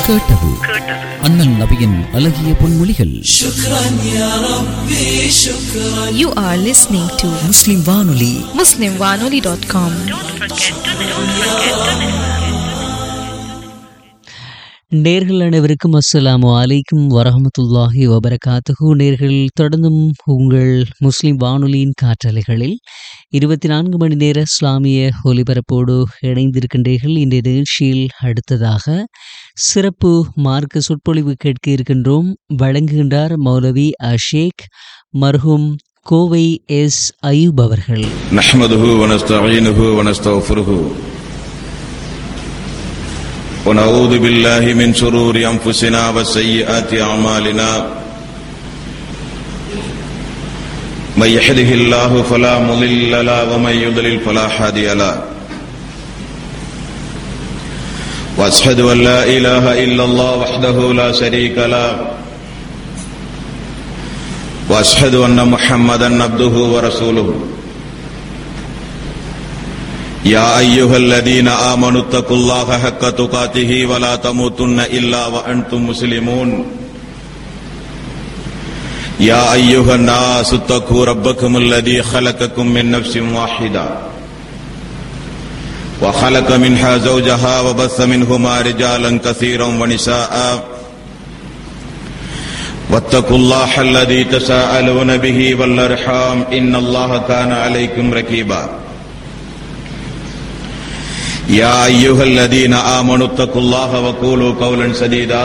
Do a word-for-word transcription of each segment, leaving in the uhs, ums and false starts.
கேட்டது அண்ணல் நபியின் அழகிய பொன்மொழிகள். You are listening to முஸ்லிம் வானொலி muslim wanoli dot com. நேர்கள் அனைவருக்கும் அஸ்ஸலாமு அலைக்கும் வரஹமத்துல்லாஹி வபரகாத்துஹு. நேர்கள் தொடர்ந்தும் உங்கள் முஸ்லிம் வானொலியின் காற்றலைகளில் இருபத்தி நான்கு மணி நேர இஸ்லாமிய ஒலிபரப்போடு இணைந்திருக்கின்றீர்கள். இன்றைய நிகழ்ச்சியில் அடுத்ததாக சிறப்பு மார்க்க சொற்பொழிவு கேட்க இருக்கின்றோம். வழங்குகின்றார் மௌலவி அஷேக் மர்ஹூம் கோவை எஸ் அயூப் அவர்கள். நஹ்மதுஹு வ நஸ்தஈனுஹு வ நஸ்தக்ஃபிருஹு ونعوذ بالله من شرور أنفسنا وسيئات أعمالنا من يهده الله فلا مضل له ومن يضلل فلا هادي له وأشهد أن لا إله إلا الله وحده لا شريك له وأشهد أن محمدا عبده ورسوله يا أيها الذين آمنوا اتقوا الله حق تقاته ولا تموتن إلا وأنتم مسلمون يا أيها الناس اتقوا ربكم الذي خلقكم من نفس واحدة وخلق منها زوجها وبث منهما رجالا كثيرا ونساء واتقوا الله الذي تساءلون به والأرحام إن الله كان عليكم رقيبا يا أيها الذين آمنوا اتقوا الله وقولوا قولا سديدا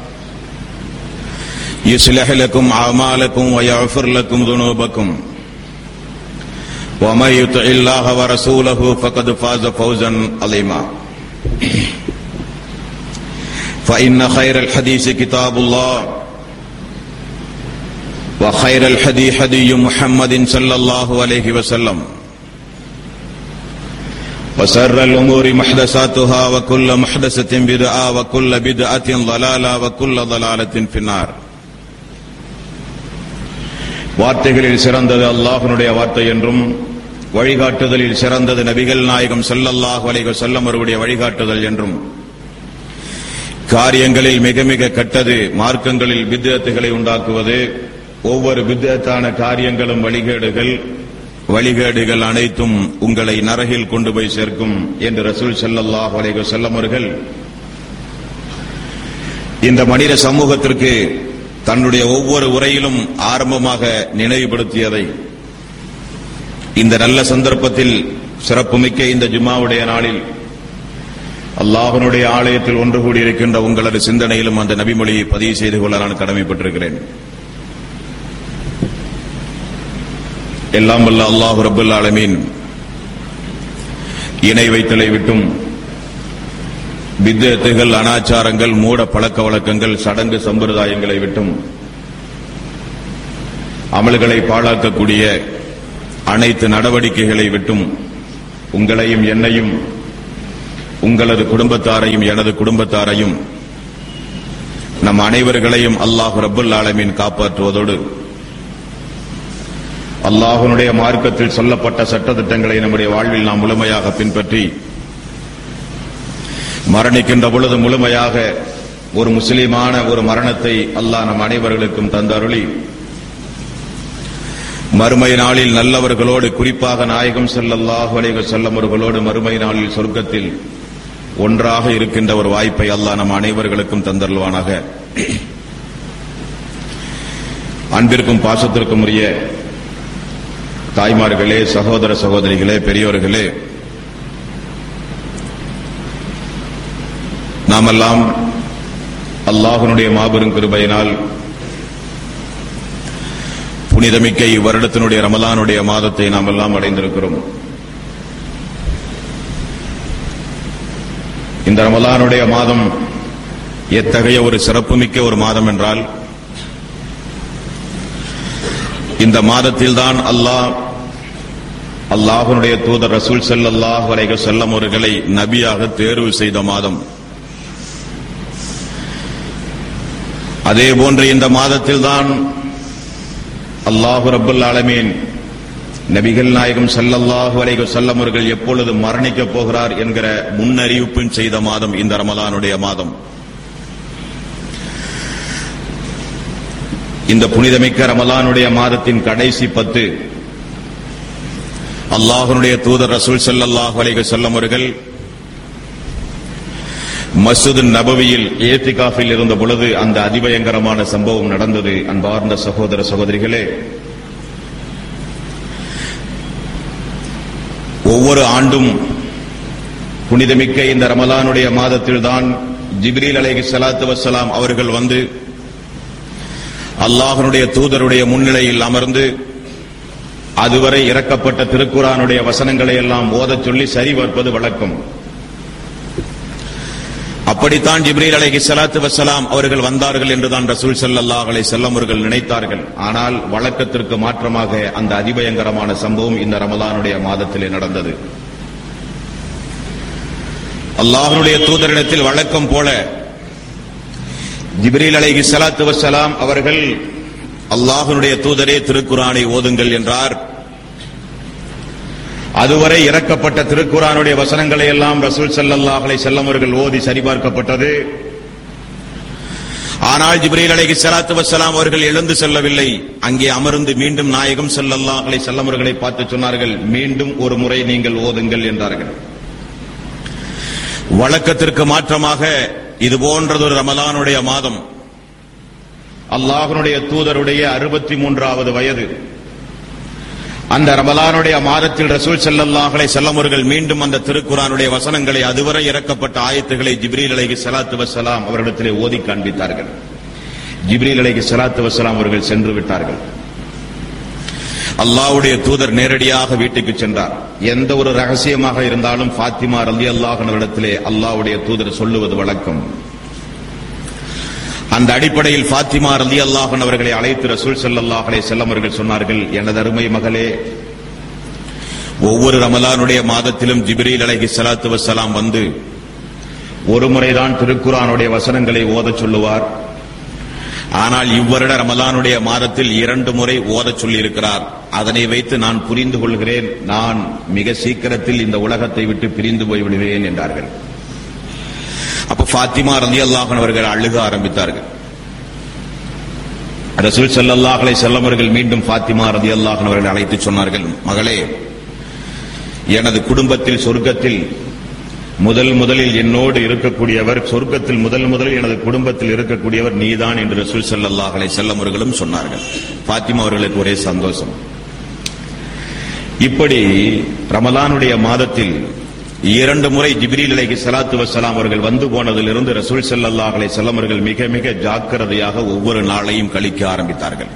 يصلح لكم أعمالكم ويغفر لكم ذنوبكم ومن يطع الله ورسوله فقد فاز فوزا عظيما فإن خير الحديث كتاب الله وخير الهدي هدي محمد صلى الله عليه وسلم وشر الأمور محدثاتها وكل محدثة بدعة وكل بدعة ضلالة وكل ضلالة في النار. வார்த்தைகளில் சிறந்தது அல்லாஹ்வுடைய வார்த்தை என்றும் வழிகாட்டுதலில் சிறந்தது நபிகள் நாயகம் ஸல்லல்லாஹு அலைஹி வஸல்லம் அவருடைய வழிகாட்டுதல் என்றும் காரியங்களில் மிக மிக கெட்டது மார்க்கங்களில் பித்அத்துகளை உண்டாக்குவது, ஒவ்வொரு பித்அத்தான காரியங்களும் வழிகேடுகள், வழிகேடுகள் அனைத்தும் உங்களை நரகில் கொண்டு போய் சேர்க்கும் என்று ரசூல் ஸல்லல்லாஹு அலைஹி வஸல்லம் அவர்கள் இந்த மனித சமூகத்திற்கு தன்னுடைய ஒவ்வொரு உரையிலும் ஆரம்பமாக நினைவுபடுத்தியதை இந்த நல்ல சந்தர்ப்பத்தில் சிறப்புமிக்க இந்த ஜும்மாவுடைய நாளில் அல்லாஹ்வுடைய ஆலயத்தில் ஒன்று கூடியிருக்கின்ற உங்களது சிந்தனையிலும் அந்த நபிமொழியை பதிவு செய்து கொள்ள நான் கடமைப்பட்டிருக்கிறேன். எல்லாம் வல்ல அல்லாஹ் ரப்பல் ஆலமீன் இணை வைத்தலை விட்டும் பித்அத்துகள், அனாச்சாரங்கள், மூட பழக்க வழக்கங்கள், சடங்கு சம்பிரதாயங்களை விட்டும் அமல்களை பாழாக்கக்கூடிய அனைத்து நடவடிக்கைகளை விட்டும் உங்களையும் என்னையும் உங்களது குடும்பத்தாரையும் எனது குடும்பத்தாரையும் நம் அனைவர்களையும் அல்லாஹ் ரப்பல் ஆலமீன் காப்பாற்றுவதோடு அல்லாஹ்வுடைய மார்க்கத்தில் சொல்லப்பட்ட சட்டதிட்டங்களை நம்முடைய வாழ்வில் நாம் முழுமையாக பின்பற்றி மரணிக்கின்ற பொழுது முழுமையாக ஒரு முஸ்லிமான ஒரு மரணத்தை அல்லாஹ் நம் அனைவர்களுக்கும் தந்தருளி மறுமை நாளில் நல்லவர்களோடு, குறிப்பாக நாயகம் ஸல்லல்லாஹு அலைஹி வஸல்லம் அவர்களோடு மறுமை நாளில் சொர்க்கத்தில் ஒன்றாக இருக்கின்ற ஒரு வாய்ப்பை அல்லாஹ் நம் அனைவர்களுக்கும் தந்தருள்வானாக. அன்பிற்கும் பாசத்திற்கும் உரிய தாய்மார்களே, சகோதர சகோதரிகளே, பெரியோர்களே, நாமெல்லாம் அல்லாஹ்வுடைய மாபெரும் கிருபையினால் புனிதமிக்க இவ்வருடத்தினுடைய ரமலானுடைய மாதத்தை நாம் எல்லாம் அடைந்திருக்கிறோம். இந்த ரமலானுடைய மாதம் எத்தகைய ஒரு சிறப்புமிக்க ஒரு மாதம் என்றால், இந்த மாதத்தில்தான் அல்லாஹ் அல்லாஹ்வுடைய தூதர் ரசூல் ஸல்லல்லாஹு அலைஹி வஸல்லம் அவர்களை நபியாக தேர்வு செய்த மாதம். அதே போன்று இந்த மாதத்தில்தான் அல்லாஹ் ரப்பல் ஆலமீன் நபிகள் நாயகம் ஸல்லல்லாஹு அலைஹி வஸல்லம் அவர்கள் எப்பொழுது மரணிக்கப் போகிறார் என்கிற முன்னறிவிப்பும் செய்த மாதம் இந்த ரமலானுடைய மாதம். இந்த புனிதமிக்க ரமலானுடைய மாதத்தின் கடைசி பத்து அல்லாஹ்வுடைய தூதர் ரசூல் ஸல்லல்லாஹு அலைஹி வஸல்லம் அவர்கள் மஸ்ஜித் நபவியில் ஏத்திகாஃபில் இருந்த பொழுது அந்த அதிபயங்கரமான சம்பவம் நடந்தது. அன்பார்ந்த சகோதர சகோதரிகளே, ஒவ்வொரு ஆண்டும் புனிதமிக்க இந்த ரமலானுடைய மாதத்தில்தான் ஜிப்ரீல் அலைஹிஸ்ஸலாத்து வஸ்ஸலாம் அவர்கள் வந்து அல்லாஹ்வுடைய தூதருடைய முன்னிலையில் அமர்ந்து அதுவரை இறக்கப்பட்ட திருக்குர்ஆனுடைய வசனங்களை எல்லாம் ஓதச் சொல்லி சரிபார்ப்பது வழக்கம். அப்படித்தான் ஜிப்ரீல் அலைஹிஸ்ஸலாத்து வஸ்ஸலாம் அவர்கள் வந்தார்கள் என்றுதான் ரசூல் ஸல்லல்லாஹு அலைஹி வஸல்லம் அவர்கள் நினைத்தார்கள். ஆனால் வழக்கத்திற்கு மாற்றமாக அந்த அதிபயங்கரமான சம்பவம் இந்த ரமலானுடைய மாதத்திலே நடந்தது. அல்லாஹ்வுடைய தூதரிடத்தில் வழக்கம் போல ஜிப்ரீல் அலைஹிஸ்ஸலாத்து வஸ்ஸலாம் அவர்கள் அல்லாஹ்வுடைய தூதரே திருக்குர்ஆனை ஓதுங்கள் என்றார். அதுவரை இறக்கப்பட்ட திருக்குர்ஆனுடைய வசனங்களை எல்லாம் ரசூல் ஸல்லல்லாஹு அலைஹி வஸல்லம் அவர்கள் ஓதி சரிபார்க்கப்பட்டது. ஆனால் ஜிப்ரீல் அலைஹிஸ்ஸலாத்து வஸ்ஸலாம் அவர்கள் எழுந்து செல்லவில்லை. அங்கே அமர்ந்து மீண்டும் நாயகம் ஸல்லல்லாஹு அலைஹி வஸல்லம் அவர்களை பார்த்து சொன்னார்கள், மீண்டும் ஒரு முறை நீங்கள் ஓதுங்கள் என்றார்கள். வழக்கத்திற்கு மாற்றமாக இது போன்றதொரு ரமலானுடைய மாதம், அல்லாஹ்வுடைய தூதருடைய அறுபத்தி மூன்றாவது வயது, அந்த ரமலானுடைய மாதத்தில் ரசூல் ஸல்லல்லாஹு அலைஹி வஸல்லம் அவர்கள் மீண்டும் அந்த திருக்குர்ஆனுடைய வசனங்களை அதுவரை இறக்கப்பட்ட ஆயத்துகளை ஜிப்ரீல் அலைஹிஸ்ஸலாத்து வஸ்ஸலாம் அவர்களிடத்திலே ஓதி காண்பித்தார்கள். ஜிப்ரீல் அலைஹிஸ்ஸலாத்து வஸ்ஸலாம் அவர்கள் சென்று விட்டார்கள். அல்லாஹ்வுடைய தூதர் நேரடியாக வீட்டுக்கு சென்றார். எந்த ஒரு ரகசியமாக இருந்தாலும் ஃபாத்திமா ரலியல்லாஹு அன்ஹாவிடத்திலே அல்லாஹ்வுடைய தூதர் சொல்லுவது வழக்கம். அந்த அடிப்படையில் ஃபாத்திமா ரலியல்லாஹு அன்ஹா அவர்களை அழைத்து ரசூல் ஸல்லல்லாஹு அலைஹி வஸல்லம் அவர்கள் சொன்னார்கள், எனது அருமை மகளே, ஒவ்வொரு ரமலானுடைய மாதத்திலும் ஜிப்ரீல் அலைஹிஸ்ஸலாத்து வஸ்ஸலாம் வந்து ஒரு முறைதான் திருக்குர்ஆனுடைய வசனங்களை ஓதச் சொல்லுவார். ஆனால் இவ்வருட ரமலானுடைய மாதத்தில் இரண்டு முறை ஓதச் சொல்லி இருக்கிறார். அதனை வைத்து நான் புரிந்து கொள்கிறேன், நான் மிக சீக்கிரத்தில் இந்த உலகத்தை விட்டு பிரிந்து போய்விடுவேன் என்றார்கள். அப்ப ஃபாத்திமா ரலியல்லாஹு அன்ஹா அவர்கள் அழுக ஆரம்பித்தார்கள். ரசூல் ஸல்லல்லாஹு அலைஹி வஸல்லம் அவர்கள் மீண்டும் ஃபாத்திமா ரலியல்லாஹு அன்ஹா அவர்களை அழைத்து சொன்னார்கள், மகளே, எனது குடும்பத்தில் சொர்க்கத்தில் முதல் முதலில் என்னோடு இருக்கக்கூடியவர், சொர்க்கத்தில் முதல் முதலில் எனது குடும்பத்தில் இருக்கக்கூடியவர் நீதான் என்று ரசூல் ஸல்லல்லாஹு அலைஹி வஸல்லம் அவர்களும் சொன்னார்கள். ஃபாத்திமா அவர்களுக்கு ஒரே சந்தோஷம். இப்படி ரமலானுடைய மாதத்தில் இரண்டு முறை ஜிப்ரீல் அலைஹிஸ்ஸலாத்து வஸ்ஸலாம் அவர்கள் வந்து போனதிலிருந்து ரசூல் ஸல்லல்லாஹு அலைஹி வஸல்லம் அவர்கள் மிக மிக ஜாக்கிரதையாக ஒவ்வொரு நாளையும் கழிக்க ஆரம்பித்தார்கள்.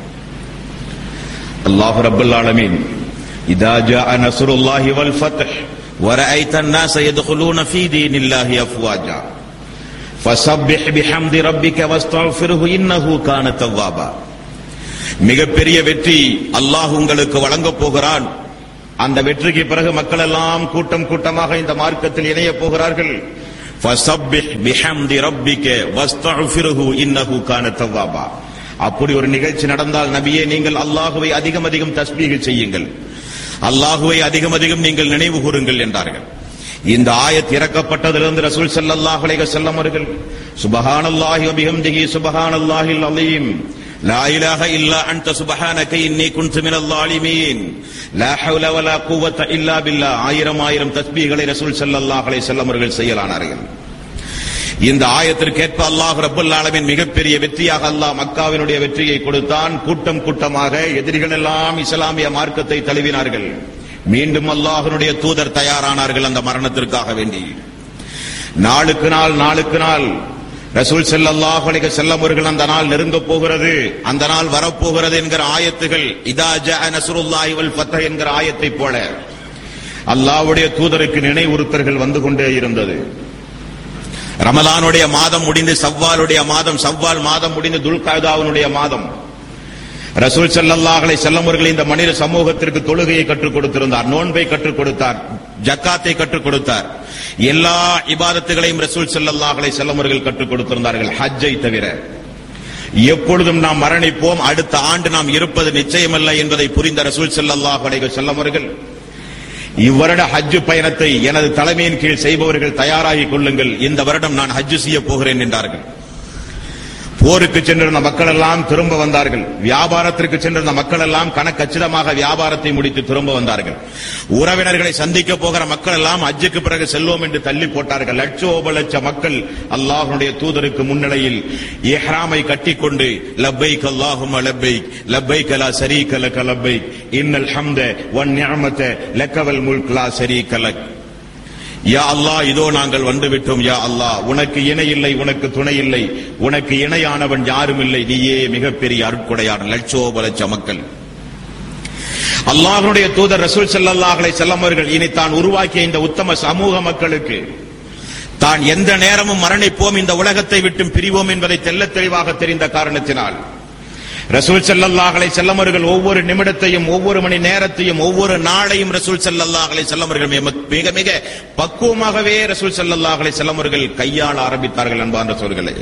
அல்லாஹ் ரப்பல் ஆலமீன் இதா ஜாஅ நஸ்ருல்லாஹி வல் ஃபத்ஹ் வரஅய்த الناس يدخلون في دين الله افواجا فسبح بحمد ربك واستغفره انه كان توابا. மிகப்பெரிய வெற்றி அல்லாஹ் உங்களுக்கு வழங்கப் போகிறான். அந்த வெற்றிக்கு பிறகு மக்கள் எல்லாம் கூட்டம் கூட்டமாக இந்த மார்க்கத்தில் இணைய போகிறார்கள். فسبح بحمد ربك واستغفره انه كان توابا. அப்படி ஒரு நிகழ்ச்சி நடந்தால் நபியே, நீங்கள் அல்லாஹ்வை அதிகம் அதிகம் தஸ்பீஹ் செய்யுங்கள், அல்லாஹ்வை அதிகம் அதிகம் நீங்கள் நினைவு கூறுங்கள் என்றார்கள். இந்த ஆயத் இறக்கப்பட்டதிலிருந்து ரசூல் ஸல்லல்லாஹு அலைஹி வஸல்லம் அவர்கள் சுப்ஹானல்லாஹி வ பிஹம்திஹி சுப்ஹானல்லாஹில் அலீம் லா இலாஹ இல்லா அன்த சுப்ஹானக இன்னி குன்து மினல் ஸாலிமீன் லா ஹவ்ல வலா குவத இல்லா பில்லாஹ் ஆயிரம் ஆயிரம் தஸ்பீஹ்களை ரசூல் ஸல்லல்லாஹு அலைஹி வஸல்லம் அவர்கள் செய்யலானார்கள். இந்த ஆயத்திற்கேற்ப அல்லாஹ் ரப்பல் ஆலமீன் மிகப்பெரிய வெற்றியாக அல்லாஹ் மக்காவினுடைய வெற்றியை கொடுத்தான். கூட்டம் கூட்டமாக எதிரிகள் எல்லாம் இஸ்லாமிய மார்க்கத்தை தழுவினார்கள். மீண்டும் அல்லாஹ்வுடைய தூதர் தயாரானார்கள் அந்த மரணத்திற்காக வேண்டி. நாளுக்கு நாள் நாளுக்கு நாள் ரசூல் ஸல்லல்லாஹு அலைஹி வஸல்லம் அவர்கள் அந்த நாள் நெருங்கப் போகிறது, அந்த நாள் வரப்போகிறது என்கிற ஆயத்துகள் இதா ஜாஅ நஸ்ருல்லாஹி வல் ஃபத்ஹ் என்கிற ஆயத்தை போல அல்லாஹ்வுடைய தூதருக்கு நினைவுறுத்தல்கள் வந்து கொண்டே இருந்தது. ரமலானுடைய மாதம் முடிந்து சவ்வாலுடைய மாதம், சவ்வால் மாதம் முடிந்து துல்காதாவுடைய மாதம். ரசூல் ஸல்லல்லாஹு அலைஹி வஸல்லம் அவர்கள் இந்த மனித சமூகத்திற்கு தொழுகையை கற்றுக் கொடுத்திருந்தார், நோன்பை கற்றுக் கொடுத்தார், ஜக்காத்தை கற்றுக் கொடுத்தார். எல்லா இபாதத்துகளையும் ரசூல் ஸல்லல்லாஹு அலைஹி வஸல்லம் அவர்கள் கற்றுக் கொடுத்திருந்தார்கள், ஹஜ்ஜை தவிர. எப்பொழுதும் நாம் மரணிப்போம், அடுத்த ஆண்டு நாம் இருப்பது நிச்சயமல்ல என்பதை புரிந்த ரசூல் ஸல்லல்லாஹு அலைஹி வஸல்லம் அவர்கள் இவ்வருட ஹஜ் பயணத்தை எனது தலைமையின் கீழ் செய்பவர்கள் தயாராகிக் கொள்ளுங்கள், இந்த வருடம் நான் ஹஜ் செய்ய போகிறேன் என்றார்கள். போருக்கு சென்றிருந்த மக்கள் எல்லாம் திரும்ப வந்தார்கள். வியாபாரத்திற்கு சென்றிருந்த மக்கள் எல்லாம் கணக்கச்சிதமாக வியாபாரத்தை முடித்து திரும்ப வந்தார்கள். உறவினர்களை சந்திக்க போகிற மக்கள் எல்லாம் ஹஜ்ஜுக்கு பிறகு செல்வோம் என்று தள்ளி போட்டார்கள். லட்சோப லட்ச மக்கள் அல்லாஹ்வுடைய தூதருக்கு முன்னிலையில் இஹ்ராமை கட்டிக்கொண்டு லப்பைக் அல்லாஹும்ம லப்பைக் லப்பைக் லா ஷரீக லக லப்பைக் இன்னல் ஹம்த வன் நிஅமத லக வல் முல்க் லா ஷரீக லக். யா அல்லாஹ், இதோ நாங்கள் வந்துவிட்டோம். யா அல்லாஹ், உனக்கு இணை இல்லை, உனக்கு துணை இல்லை, உனக்கு இணையானவன் யாரும் இல்லை, நீயே மிகப்பெரிய அருட்கொடையாளர். லட்சோப லட்ச மக்கள். அல்லாஹ்வுடைய தூதர் ரசூல் ஸல்லல்லாஹு அலைஹி வஸல்லம் அவர்கள் இனி தான் உருவாக்கிய இந்த உத்தம சமூக மக்களுக்கு தான் எந்த நேரமும் மரணிப்போம், இந்த உலகத்தை விட்டும் பிரிவோம் என்பதை தெள்ளத் தெளிவாக தெரிந்த காரணத்தினால் ரசூல் ஸல்லல்லாஹு அலைஹி வஸல்லம் அவர்கள் ஒவ்வொரு நிமிடத்தையும், ஒவ்வொரு மணி நேரத்தையும், ஒவ்வொரு நாளையும் ரசூல் ஸல்லல்லாஹு அலைஹி வஸல்லம் அவர்கள் மிக மிக பக்குவமாகவே ரசூல் ஸல்லல்லாஹு அலைஹி வஸல்லம் அவர்கள் கையாள ஆரம்பித்தார்கள். அன்பார்ந்த சகோதரர்களே,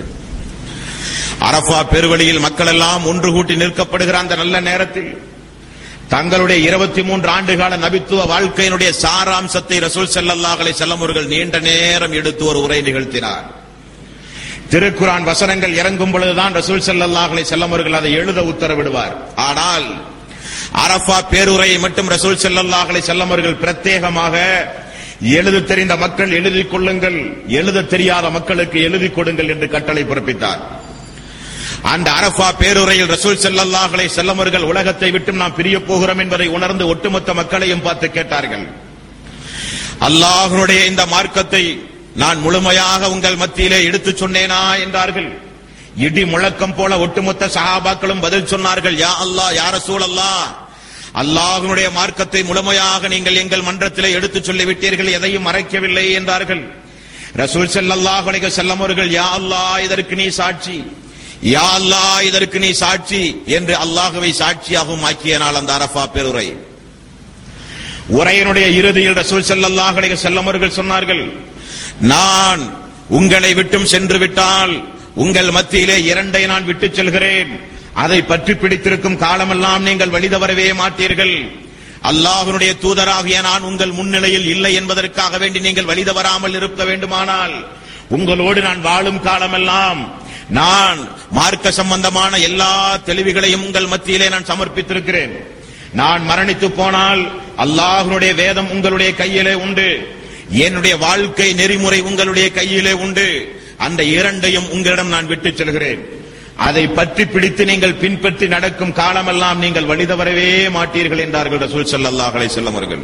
அரஃபா பெருவழியில் மக்கள் எல்லாம் ஒன்று கூட்டி நிற்கப்படுகிற அந்த நல்ல நேரத்தில் தங்களுடைய இருபத்தி மூன்று ஆண்டுகால நபித்துவ வாழ்க்கையினுடைய சாராம்சத்தை ரசூல் ஸல்லல்லாஹு அலைஹி வஸல்லம் அவர்கள் நீண்ட நேரம் எடுத்து ஒரு உரை நிகழ்த்தினார். திருக்குர்ஆன் வசனங்கள் இறங்கும் பொழுதுதான் ரசூல் ஸல்லல்லாஹு அலைஹி வஸல்லம் அவர்கள் அதை எழுத உத்தரவிடுவார். ஆனால் அரஃபா பேருரையை மட்டும் ரசூல் ஸல்லல்லாஹு அலைஹி வஸல்லம் அவர்கள் பிரத்யேகமாக எழுத தெரிந்த மக்கள் எழுதிக் கொள்ளுங்கள், எழுத தெரியாத மக்களுக்கு எழுதிக் கொடுங்கள் என்று கட்டளை பிறப்பித்தார். அந்த அரஃபா பேருரையில் ரசூல் ஸல்லல்லாஹு அலைஹி வஸல்லம் அவர்கள் உலகத்தை விட்டு நாம் பிரிய போகிறோம் என்பதை உணர்ந்து ஒட்டுமொத்த மக்களையும் பார்த்து கேட்டார்கள், அல்லாஹ்வுடைய இந்த மார்க்கத்தை நான் முழுமையாக உங்கள் மத்தியிலே எடுத்துச் சொன்னேனா என்றார்கள். இடி முழக்கம் போல ஒட்டுமொத்த சஹாபாக்களும் பதில் சொன்னார்கள், யா அல்லாஹ், யா ரசூலல்லாஹ், அல்லாஹ்வுடைய மார்க்கத்தை முழுமையாக நீங்கள் எங்கள் மன்றத்திலே எடுத்துச் சொல்லிவிட்டீர்கள், எதையும் மறைக்கவில்லை என்றார்கள். ரசூல் ஸல்லல்லாஹு அலைஹி வஸல்லம் அவர்கள், யா அல்லாஹ், இதற்கு நீ சாட்சி, யா அல்லாஹ், இதற்கு நீ சாட்சி என்று அல்லாஹ்வை சாட்சியாகவும் ஆக்கிய நாள் அந்த அரஃபா பேருரை. உரையினுடைய இறுதியில் ரசூல் ஸல்லல்லாஹு அலைஹி வஸல்லம் அவர்கள் சொன்னார்கள், நான் உங்களை விட்டும் சென்று விட்டால் உங்கள் மத்தியிலே இரண்டை நான் விட்டுச் செல்கிறேன், அதை பற்றி பிடித்திருக்கும் காலமெல்லாம் நீங்கள் வழி தவறவே மாட்டீர்கள். அல்லாஹ்வுடைய தூதராகிய நான் உங்கள் முன்னிலையில் இல்லை என்பதற்காக வேண்டி நீங்கள் வழி தவறாமல் இருக்க வேண்டுமானால் உங்களோடு நான் வாழும் காலமெல்லாம் நான் மார்க்க சம்பந்தமான எல்லா தெளிவுகளையும் உங்கள் மத்தியிலே நான் சமர்ப்பித்திருக்கிறேன். நான் மரணித்து போனால் அல்லாஹ்வுடைய வேதம் உங்களுடைய கையிலே உண்டு, என்னுடைய வாழ்க்கை நெறிமுறை உங்களுடைய கையிலே உண்டு, அந்த இரண்டையும் உங்களிடம் நான் விட்டுச் செல்கிறேன். அதை பற்றி பிடித்து நீங்கள் பின்பற்றி நடக்கும் காலமெல்லாம் நீங்கள் வழி தவறவே மாட்டீர்கள் என்றார்கள் ரசூல் ஸல்லல்லாஹு அலைஹி வஸல்லம் அவர்கள்.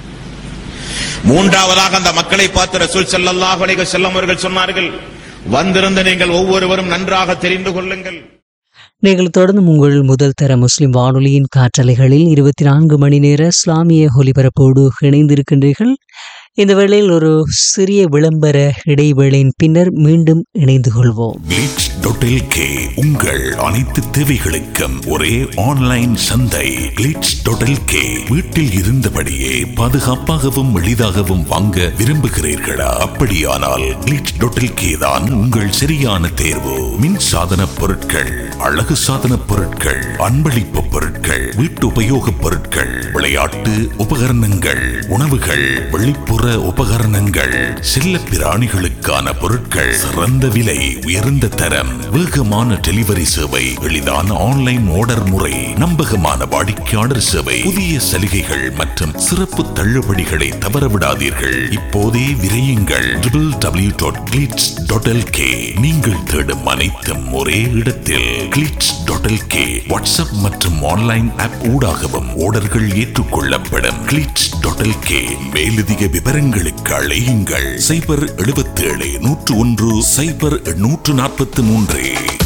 மூன்றாவதாக அந்த மக்களை பார்த்து ரசூல் ஸல்லல்லாஹு அலைஹி வஸல்லம் அவர்கள் சொன்னார்கள், வந்திருந்த நீங்கள் ஒவ்வொருவரும் நன்றாக தெரிந்து கொள்ளுங்கள், நீங்கள் தொடர்ந்து உங்கள் முதல் தர முஸ்லிம் வானொலியின் காற்றலைகளில் இருபத்தி நான்கு மணி நேர இஸ்லாமிய ஒலிபரப்போடு இணைந்திருக்கின்றீர்கள். இந்த வேளையில் ஒரு சிறிய விளம்பர இடைவேளையின் பின்னர் மீண்டும் இணைந்து கொள்வோம். கிளிட்ஸ் டாட் எல் கே உங்கள் அனைத்து தேவைகளுக்கும் ஒரே ஆன்லைன் சந்தை. கிளிட்ஸ் டாட் எல் கே வீட்டில் இருந்தபடியே பாதுகாப்பாகவும் எளிதாகவும் வாங்க விரும்புகிறீர்களா? அப்படியானால் கிளிட்ஸ் டாட் எல் கே தான் உங்கள் சரியான தேர்வு. மின் சாதன பொருட்கள், அழகு சாதன பொருட்கள், அன்பளிப்பு பொருட்கள், வீட்டு உபயோக பொருட்கள், விளையாட்டு உபகரணங்கள், உணவுகள், வெளிப்புற உபகரணங்கள், செல்ல பிராணிகளுக்கான பொருட்கள், சிறந்த விலை, உயர்ந்த தரம், வேகமான டெலிவரி சேவை, எளிதான ஆன்லைன் ஆர்டர் முறை, நம்பகமான வாடிக்கையாளர் சேவை, புதிய சலுகைகள் மற்றும் சிறப்பு தள்ளுபடிகளை தவறவிடாதீர்கள். இப்போதே விரையுங்கள் W W W dot glitz dot L K. நீங்கள் தேடும் அனைத்தும் ஒரே இடத்தில். Glitz dot L K WhatsApp மற்றும் ஆன்லைன் ஆப் ஊடாகவும் ஆர்டர்கள் ஏற்றுக்கொள்ளப்படும். Glitz dot L K. மேலதிக விவரங்களுக்கு அழையுங்கள் சைபர் எழுபத்தி ஏழு நூற்று ஒன்று சைபர் நூற்று நாற்பத்தி மூன்று.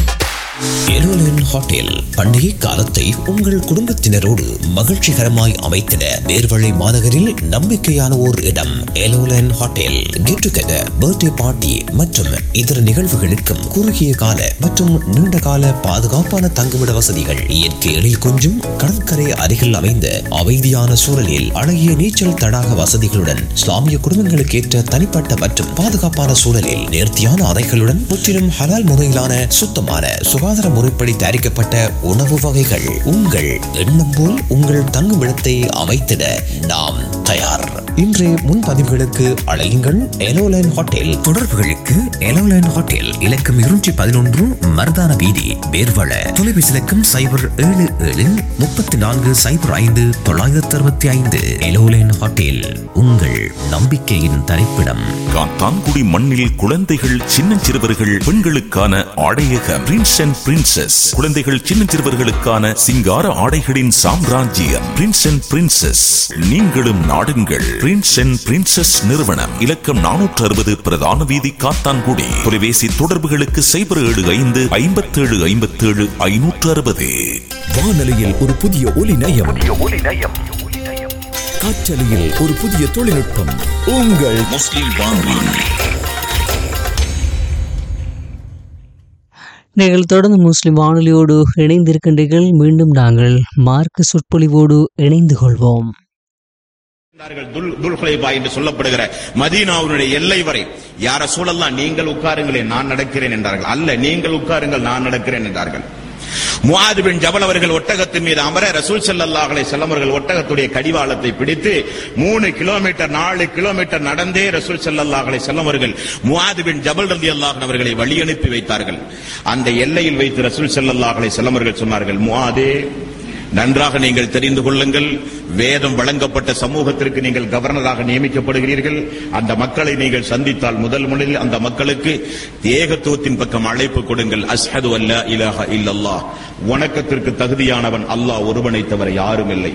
எலோலன் ஹோட்டல் பண்டிகை காலத்தை உங்கள் குடும்பத்தினரோடு மகிழ்ச்சிகரமாய் அமைத்திட நேர்வழி மாநகரில் நம்பிக்கையான ஓர் இடம் எலோலன் hotel. Get together, birthday party மற்றும் இதர நிகழ்வுகளுக்கும் குறுகிய கால மற்றும் நீண்ட கால பாதுகாப்பான தங்குமிட வசதிகள், இயற்கை எழில் கொஞ்சும் கடற்கரை அருகில் அமைந்த அமைதியான சூழலில் அழகிய நீச்சல் தடாக வசதிகளுடன் இஸ்லாமிய குடும்பங்களுக்கு ஏற்ற தனிப்பட்ட மற்றும் பாதுகாப்பான சூழலில் நேர்த்தியான அறைகளுடன் முற்றிலும் ஹலால் முறையிலான சுத்தமான சுகாதார முறைப்படி தயாரிக்கப்பட்ட உணவு வகைகள். உங்கள் எண்ணம் போல் உங்கள் தங்குமிடத்தை அமைத்திட நாம் தயார். இன்றைய முன்பதிவுகளுக்கு அழையுங்கள் எலோலைன் ஹோட்டல். தொடர்புகளுக்கு தொடர்புகளுக்கு எலோலைன் ஹோட்டல் இலக்கம் இருநூற்றி பதினொன்று மருதான வீதி வேர்வள. தொலைபேசி இலக்கம் சைபர் ஏழு ஏழு முப்பத்தி நான்கு சைபர் ஐந்து தொள்ளாயிரத்தி அறுபத்தி ஐந்து. எலோலைன் ஹோட்டல் உங்கள் நம்பிக்கையின் தரிப்பிடம். காத்தான்குடி மண்ணில் குழந்தைகள் சின்னஞ்சிறுவர்கள் பெண்களுக்கான ஆடையகம் பிரின்ஸ் அண்ட் பிரின்சஸ். குழந்தைகள் சின்னஞ்சிறுவர்களுக்கான சிங்கார ஆடைகளின் சாம்ராஜ்யம் பிரின்ஸ் அண்ட் பிரின்சஸ். நீங்களும் நாடுங்கள் பிரின்ஸ் அண்ட் பிரின்சஸ் நிறுவனம். இலக்கம் நானூற்று அறுபது பிரதான வீதி காத்தான்குடி. தொலைபேசி தொடர்புகளுக்கு சைபர் ஏழு ஐந்து ஐம்பத்தி ஏழு ஐம்பத்தி ஏழு ஐநூற்று அறுபது. வானொலியில் ஒரு புதிய ஒலி நயம், காற்றலையில் ஒரு புதிய தொழில்நுட்பம். உங்கள் முஸ்லிம் வானொலி. நீங்கள் தொடர்ந்து முஸ்லிம் வானொலியோடு இணைந்திருக்கின்றீர்கள். மீண்டும் நாங்கள் மார்க்க சொற்பொழிவோடு இணைந்து கொள்வோம். என்று சொல்லப்படுகிற மதீனாவுடைய எல்லை வரை யார சூழல்லாம் நீங்கள் உட்காருங்களேன் நான் நடக்கிறேன் என்றார்கள். அல்ல, நீங்கள் உட்காருங்கள் நான் நடக்கிறேன் என்றார்கள். முஆத் பின் ஜபல் அவர்கள் ஒட்டகத்தின் மீது அமர ரசூல் ஸல்லல்லாஹு அலைஹி வஸல்லம் அவர்கள் ஒட்டகத்துடைய கடிவாளத்தை பிடித்து மூணு கிலோமீட்டர் நாலு கிலோமீட்டர் நடந்தே ரசூல் ஸல்லல்லாஹு அலைஹி வஸல்லம் அவர்கள் முஆத் பின் ஜபல் ரலியல்லாஹு அன்ஹு அவர்களை வழி அனுப்பி வைத்தார்கள். அந்த எல்லையில் வைத்து ரசூல் ஸல்லல்லாஹு அலைஹி வஸல்லம் அவர்கள் சொன்னார்கள், முஆதே, நன்றாக நீங்கள் தெரிந்து கொள்ளுங்கள், வேதம் வழங்கப்பட்ட சமூகத்திற்கு நீங்கள் கவர்னராக நியமிக்கப்படுகிறீர்கள். அந்த மக்களை நீங்கள் சந்தித்தால் முதல் முறையில் அந்த மக்களுக்கு ஏகத்துவத்தின் பக்கம் அழைப்பு கொடுங்கள். அஸ்ஹது அல்லா இலாஹா இல்லல்லாஹ், வணக்கத்திற்கு தகுதியானவன் அல்லாஹ் ஒருவனை தவிர யாரும் இல்லை.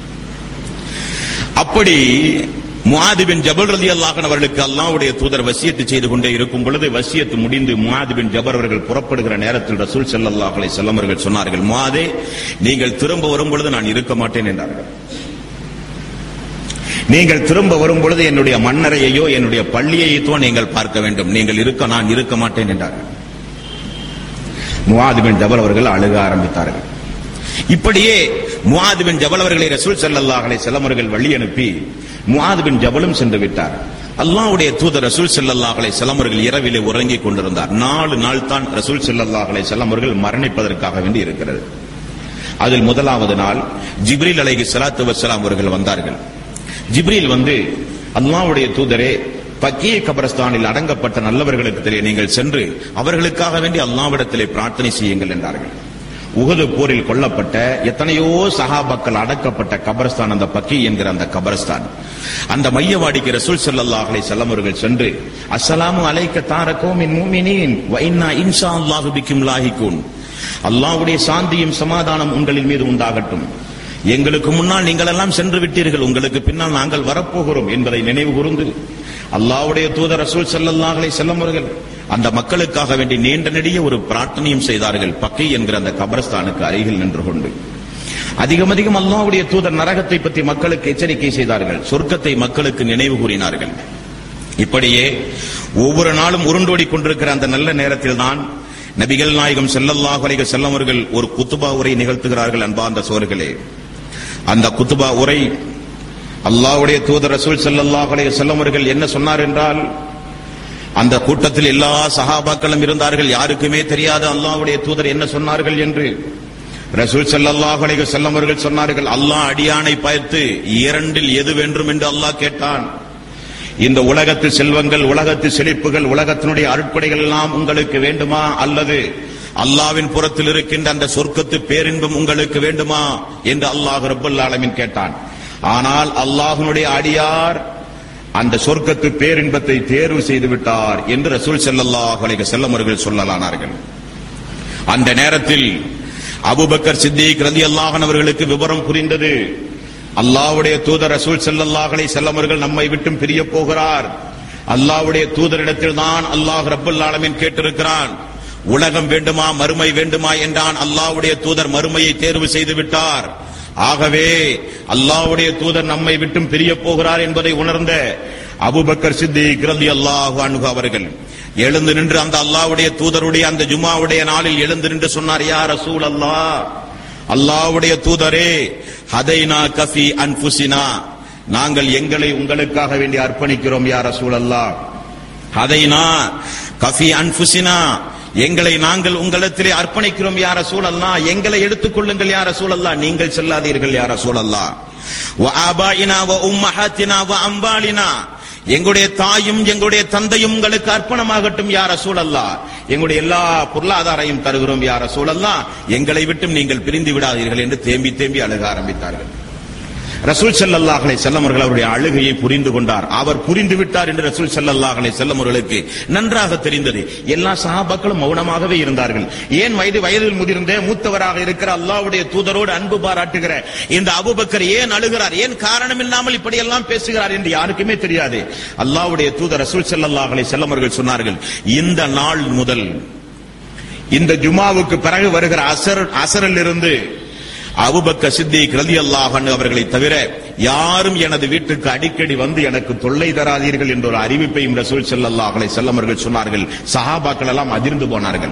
அப்படி முஆத் பின் ஜபல் ரலியல்லாஹு அன்ஹு அவர்களுக்கு அல்லாஹ்வுடைய தூதர் வசியத்து செய்து கொண்டே இருக்கும் பொழுது வசியத்து முடிந்து முஆத் பின் ஜபல் அவர்கள் புறப்படுகிற நேரத்தில் ரசூல் ஸல்லல்லாஹு அலைஹி வஸல்லம் அவர்கள் சொன்னார்கள், முஆதே, நீங்கள் திரும்ப வரும் பொழுது நான் இருக்க மாட்டேன் என்றார்கள். நீங்கள் திரும்ப வரும் பொழுது என்னுடைய மன்னரையோ என்னுடைய பள்ளியையோ நீங்கள் பார்க்க வேண்டும். நீங்கள் இருக்க நான் இருக்க மாட்டேன் என்றார்கள். முஆத் பின் ஜபல் அவர்கள் அழுக ஆரம்பித்தார்கள். இப்படியே முஆத் பின் ஜபல் அவர்களை ரசூல் ஸல்லல்லாஹு அலைஹி வஸல்லம் அவர்கள் வழி அனுப்பி முஆத் பின் ஜபலும் சென்று விட்டார். அல்லாஹ்வுடைய தூதர் ரசூல் ஸல்லல்லாஹு அலைஹி வஸல்லம் அவர்கள் இரவிலே உறங்கிக் கொண்டிருந்தார். நாலு நாள் தான் ரசூல் ஸல்லல்லாஹு அலைஹி வஸல்லம் அவர்கள் மரணிப்பதற்காக வேண்டி இருக்கிறது. அதில் முதலாவது நாள் ஜிப்ரீல் அலைஹி ஸலாத்து வஸ்ஸலாம் அவர்கள் வந்தார்கள். ஜிப்ரீல் வந்து, அல்லாஹ்வுடைய தூதரே, பக்கீ கபரஸ்தானில் அடங்கப்பட்ட நல்லவர்களுக்கு நீங்கள் சென்று அவர்களுக்காக வேண்டி அல்லாஹ்விடத்திலே பிரார்த்தனை செய்யுங்கள் என்றார்கள். உஹது போரில் கொல்லப்பட்ட எத்தனையோ சஹாபாக்கள் அடக்கப்பட்ட கபரஸ்தான் அந்த பக்கி என்கிற அந்த கபரஸ்தான். அந்த மையவாடிக்கு ரசூல் ஸல்லல்லாஹு அலைஹி வஸல்லம் அவர்கள் சென்று, அஸ்ஸலாமு அலைக்க தார கௌமின் முஃமினீன் வ இன்னா இன்ஷா அல்லாஹு பிக்கும் லாஹிகூன், அல்லாஹ்வுடைய சாந்தியும் சமாதானம் உங்களின் மீது உண்டாகட்டும். எங்களுக்கு முன்னால் நீங்கள் எல்லாம் சென்று விட்டீர்கள், உங்களுக்கு பின்னால் நாங்கள் வரப்போகிறோம் என்பதை நினைவு கூர்ந்து அல்லாஹ்வுடைய தூதர் ரசூல் ஸல்லல்லாஹு அலைஹி வஸல்லம் அவர்கள் அந்த மக்களுக்காக வேண்டி நீண்ட நெடிய ஒரு பிரார்த்தனையும் செய்தார்கள். பக்கி என்கிற அந்த கபரஸ்தானுக்கு அருகில் நின்று கொண்டு அதிகம் அதிகம் அல்லாஹ்வுடைய தூதர் நரகத்தை பற்றி மக்களுக்கு எச்சரிக்கை செய்தார்கள், சொர்க்கத்தை மக்களுக்கு நினைவு கூறினார்கள். இப்படியே ஒவ்வொரு நாளும் உருண்டோடி கொண்டிருக்கிற அந்த நல்ல நேரத்தில் தான் நபிகள் நாயகம் ஸல்லல்லாஹு அலைஹி வஸல்லம் அவர்கள் ஒரு குத்துபா உரை நிகழ்த்துகிறார்கள். அன்பார்ந்த சோர்களே, அந்த குத்துபா உரை அல்லாஹ்வுடைய தூதர் ரசூல் ஸல்லல்லாஹு அலைஹி வஸல்லம் அவர்கள் என்ன சொன்னார் என்றால், அந்த கூட்டத்தில் எல்லா சஹாபாக்களும் இருந்தார்கள். யாருக்குமே தெரியாது அல்லாஹ்வுடைய தூதர் என்ன சொன்னார்கள் என்று. ரசூல் ஸல்லல்லாஹு அலைஹி வஸல்லம் அவர்கள் சொன்னார்கள், அல்லாஹ் அடியானை பார்த்து இரண்டில் எது வேண்டும் என்று அல்லாஹ் கேட்டான். இந்த உலகத்து செல்வங்கள், உலகத்து செழிப்புகள், உலகத்தினுடைய அருட்கொடைகள் எல்லாம் உங்களுக்கு வேண்டுமா, அல்லது அல்லாஹ்வின் புறத்தில் இருக்கின்ற அந்த சொர்க்கத்து பேரின்பம் உங்களுக்கு வேண்டுமா என்று அல்லாஹ் ரப்பல் ஆலமீன் கேட்டான். ஆனால் அல்லாஹ்வுடைய அடியார் அந்த சொர்க்கத்து பேரின்பத்தை தேர்வு செய்து விட்டார் என்று ரசூல் ஸல்லல்லாஹு அலைஹி வஸல்லம் அவர்கள் சொல்லலானார்கள். அந்த நேரத்தில் அபூபக்கர் சித்திக் ரலியல்லாஹு அன்ஹு அவர்களுக்கு விவரம் புரிந்தது. அல்லாஹ்வுடைய தூதர் ரசூல் ஸல்லல்லாஹு அலைஹி வஸல்லம் அவர்கள் நம்மை விட்டும் பிரிய போகிறார். அல்லாஹ்வுடைய தூதரிடத்தில் தான் அல்லாஹ் ரப்பல் ஆலமீன் கேட்டிருக்கிறான், உலகம் வேண்டுமா மறுமை வேண்டுமா என்றான். அல்லாஹ்வுடைய தூதர் மறுமையை தேர்வு செய்து விட்டார். ஆகவே அல்லாஹ்வுடைய தூதர் நம்மை விட்டும் பிரிய போகிறார் என்பதை உணர்ந்த அபூபக்கர் சித்திக் ரலியல்லாஹு அன்ஹு அவர்கள் எழுந்து நின்று அந்த அல்லாஹ்வுடைய தூதருடைய அந்த ஜுமாவுடைய நாளில் எழுந்து நின்று சொன்னார், யா ரசூலல்லாஹ், அல்லாஹ்வுடைய தூதரே, ஹதைனா கஃபி அன்ஃபுசினா, நாங்கள் எங்களை உங்களுக்காக வேண்டி அர்ப்பணிக்கிறோம் யா ரசூலல்லாஹ். ஹதைனா கஃபி அன்ஃபுசினா, எங்களை நாங்கள் உங்களிடத்திலே அர்ப்பணிக்கிறோம் யா ரசூலல்லாஹ், எங்களை எடுத்துக்கொள்ளுங்கள் யா ரசூலல்லாஹ், நீங்கள் செல்லாதீர்கள் யா ரசூலல்லாஹ். வ ஆபாயினா வ உம்மஹாத்தினா வ அம்வாலினா, எங்களுடைய தாயும் எங்களுடைய தந்தையும் உங்களுக்கு அர்ப்பணமாகட்டும் யா ரசூலல்லாஹ், எங்களுடைய எல்லா பொருளாதாரையும் தருகிறோம் யா ரசூலல்லாஹ், எங்களை விட்டும் நீங்கள் பிரிந்து விடாதீர்கள் என்று தேம்பி தேம்பி அழுக ஆரம்பித்தார்கள். ரசூல் ஸல்லல்லாஹு அலைஹி வஸல்லம் அவர்கள் அவருடைய அழுகையை புரிந்து கொண்டார். அவர் புரிந்து விட்டார் என்று ரசூல் ஸல்லல்லாஹு அலைஹி வஸல்லம் அவர்களுக்கு நன்றாக தெரிந்தது. எல்லா சஹாபாக்களும் மௌனமாகவே இருந்தார்கள். ஏன் வயது வயதில் முதிர்ந்த மூத்தவராக இருக்கிற அல்லாஹ்வுடைய தூதரோடு அன்பு பாராட்டுகிற இந்த அபூபக்கர் ஏன் அழுகிறார், ஏன் காரணம் இல்லாமல் இப்படி எல்லாம் பேசுகிறார் என்று யாருக்குமே தெரியாது. அல்லாஹ்வுடைய தூதர் ரசூல் ஸல்லல்லாஹு அலைஹி வஸல்லம் அவர்கள் சொன்னார்கள், இந்த நாள் முதல் இந்த ஜுமாவுக்கு பிறகு வருகிற அசர் அசரில் இருந்து அபூபக்கர் சித்திக் ரலியல்லாஹு அன்ஹு அவர்களை தவிர யாரும் எனது வீட்டுக்கு அடிக்கடி வந்து எனக்கு தொல்லை தராதீர்கள் என்ற ஒரு அறிவிப்பையும் ரசூல் ஸல்லல்லாஹு அலைஹி வஸல்லம் அவர்கள் சொன்னார்கள். சஹாபாக்கள் எல்லாம் அதிர்ந்து போனார்கள்.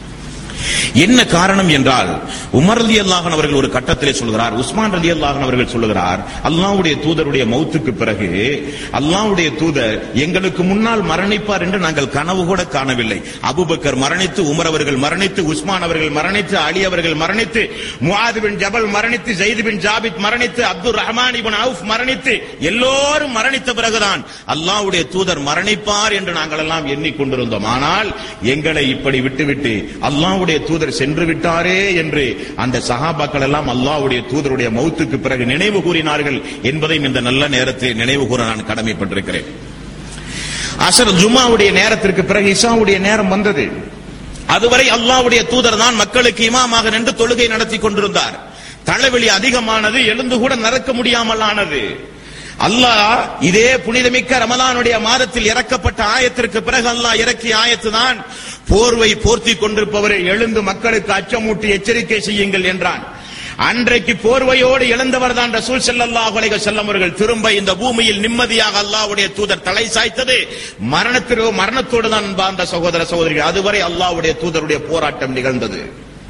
என்ன காரணம் என்றால், உமர் ரலியல்லாஹு அன்ஹு அவர்கள் ஒரு கட்டத்திலே சொல்கிறார், உஸ்மான் ரலியல்லாஹு அன்ஹு அவர்கள் சொல்லுகிறார், அல்லாஹ்வுடைய தூதருடைய மௌத்துக்கு பிறகு அல்லாஹ்வுடைய தூதர் எங்களுக்கு முன்னால் மரணிப்பார் என்று நாங்கள் கனவு கூட காணவில்லை. அபூபக்கர் மரணித்து, உமர் அவர்கள் மரணித்து, உஸ்மான் அவர்கள் மரணித்து, அலி அவர்கள் மரணித்து, முஆத் பின் ஜபல் மரணித்து, ஸைத் பின் ஜாபித் மரணித்து, அப்துர் ரஹ்மான் இப்னு அவுஃப் மரணித்து, எல்லோரும் மரணித்த பிறகுதான் அல்லாஹ்வுடைய தூதர் மரணிப்பார் என்று நாங்கள் எல்லாம் எண்ணிக்கொண்டிருந்தோம். ஆனால் எங்களை இப்படி விட்டுவிட்டு அல்லாஹ்வுடைய தூதர் சென்று விட்டாரே என்று அந்த சஹாபாக்கள் எல்லாம் அல்லாஹ்வுடைய தூதருடைய மௌத்துக்கு பிறகு நினைவு கூறினார்கள் என்பதையும் இந்த நல்ல நேரத்தில் நினைவு கூற நான் கடமைப்பட்டிருக்கிறேன். அசர் ஜும்மாவுடைய நேரத்திற்கு பிறகு இஷாவுடைய நேரம் வந்தது. அதுவரை அல்லாஹ்வுடைய தூதர் தான் மக்களுக்கு இமாமாக நின்று தொழுகை நடத்தி கொண்டிருந்தார். தலைவலி அதிகமானது, எழுந்து கூட நடக்க முடியாமல் ஆனது. அல்லாஹ் இதே புனிதமிக்க ரமலானுடைய மாதத்தில் இறக்கப்பட்ட ஆயத்திற்கு பிறகு அல்லாஹ் இறக்கிய ஆயத்து தான், போர்வை போர்த்தி கொண்டிருப்பவரை எழுந்து மக்களுக்கு அச்சமூட்டி எச்சரிக்கை செய்யுங்கள் என்றான். அன்றைக்கு போர்வையோடு எழுந்தவர் தான் ரசூல் ஸல்லல்லாஹு அலைஹி வஸல்லம் அவர்கள். திரும்ப இந்த பூமியில் நிம்மதியாக அல்லாஹ்வுடைய தூதர் தலை சாய்த்தது மரணத்திற்கு மரணத்தோடு தான் வாழ்ந்த சகோதர சகோதரிகள். அதுவரை அல்லாஹ்வுடைய தூதருடைய போராட்டம் நிகழ்ந்தது.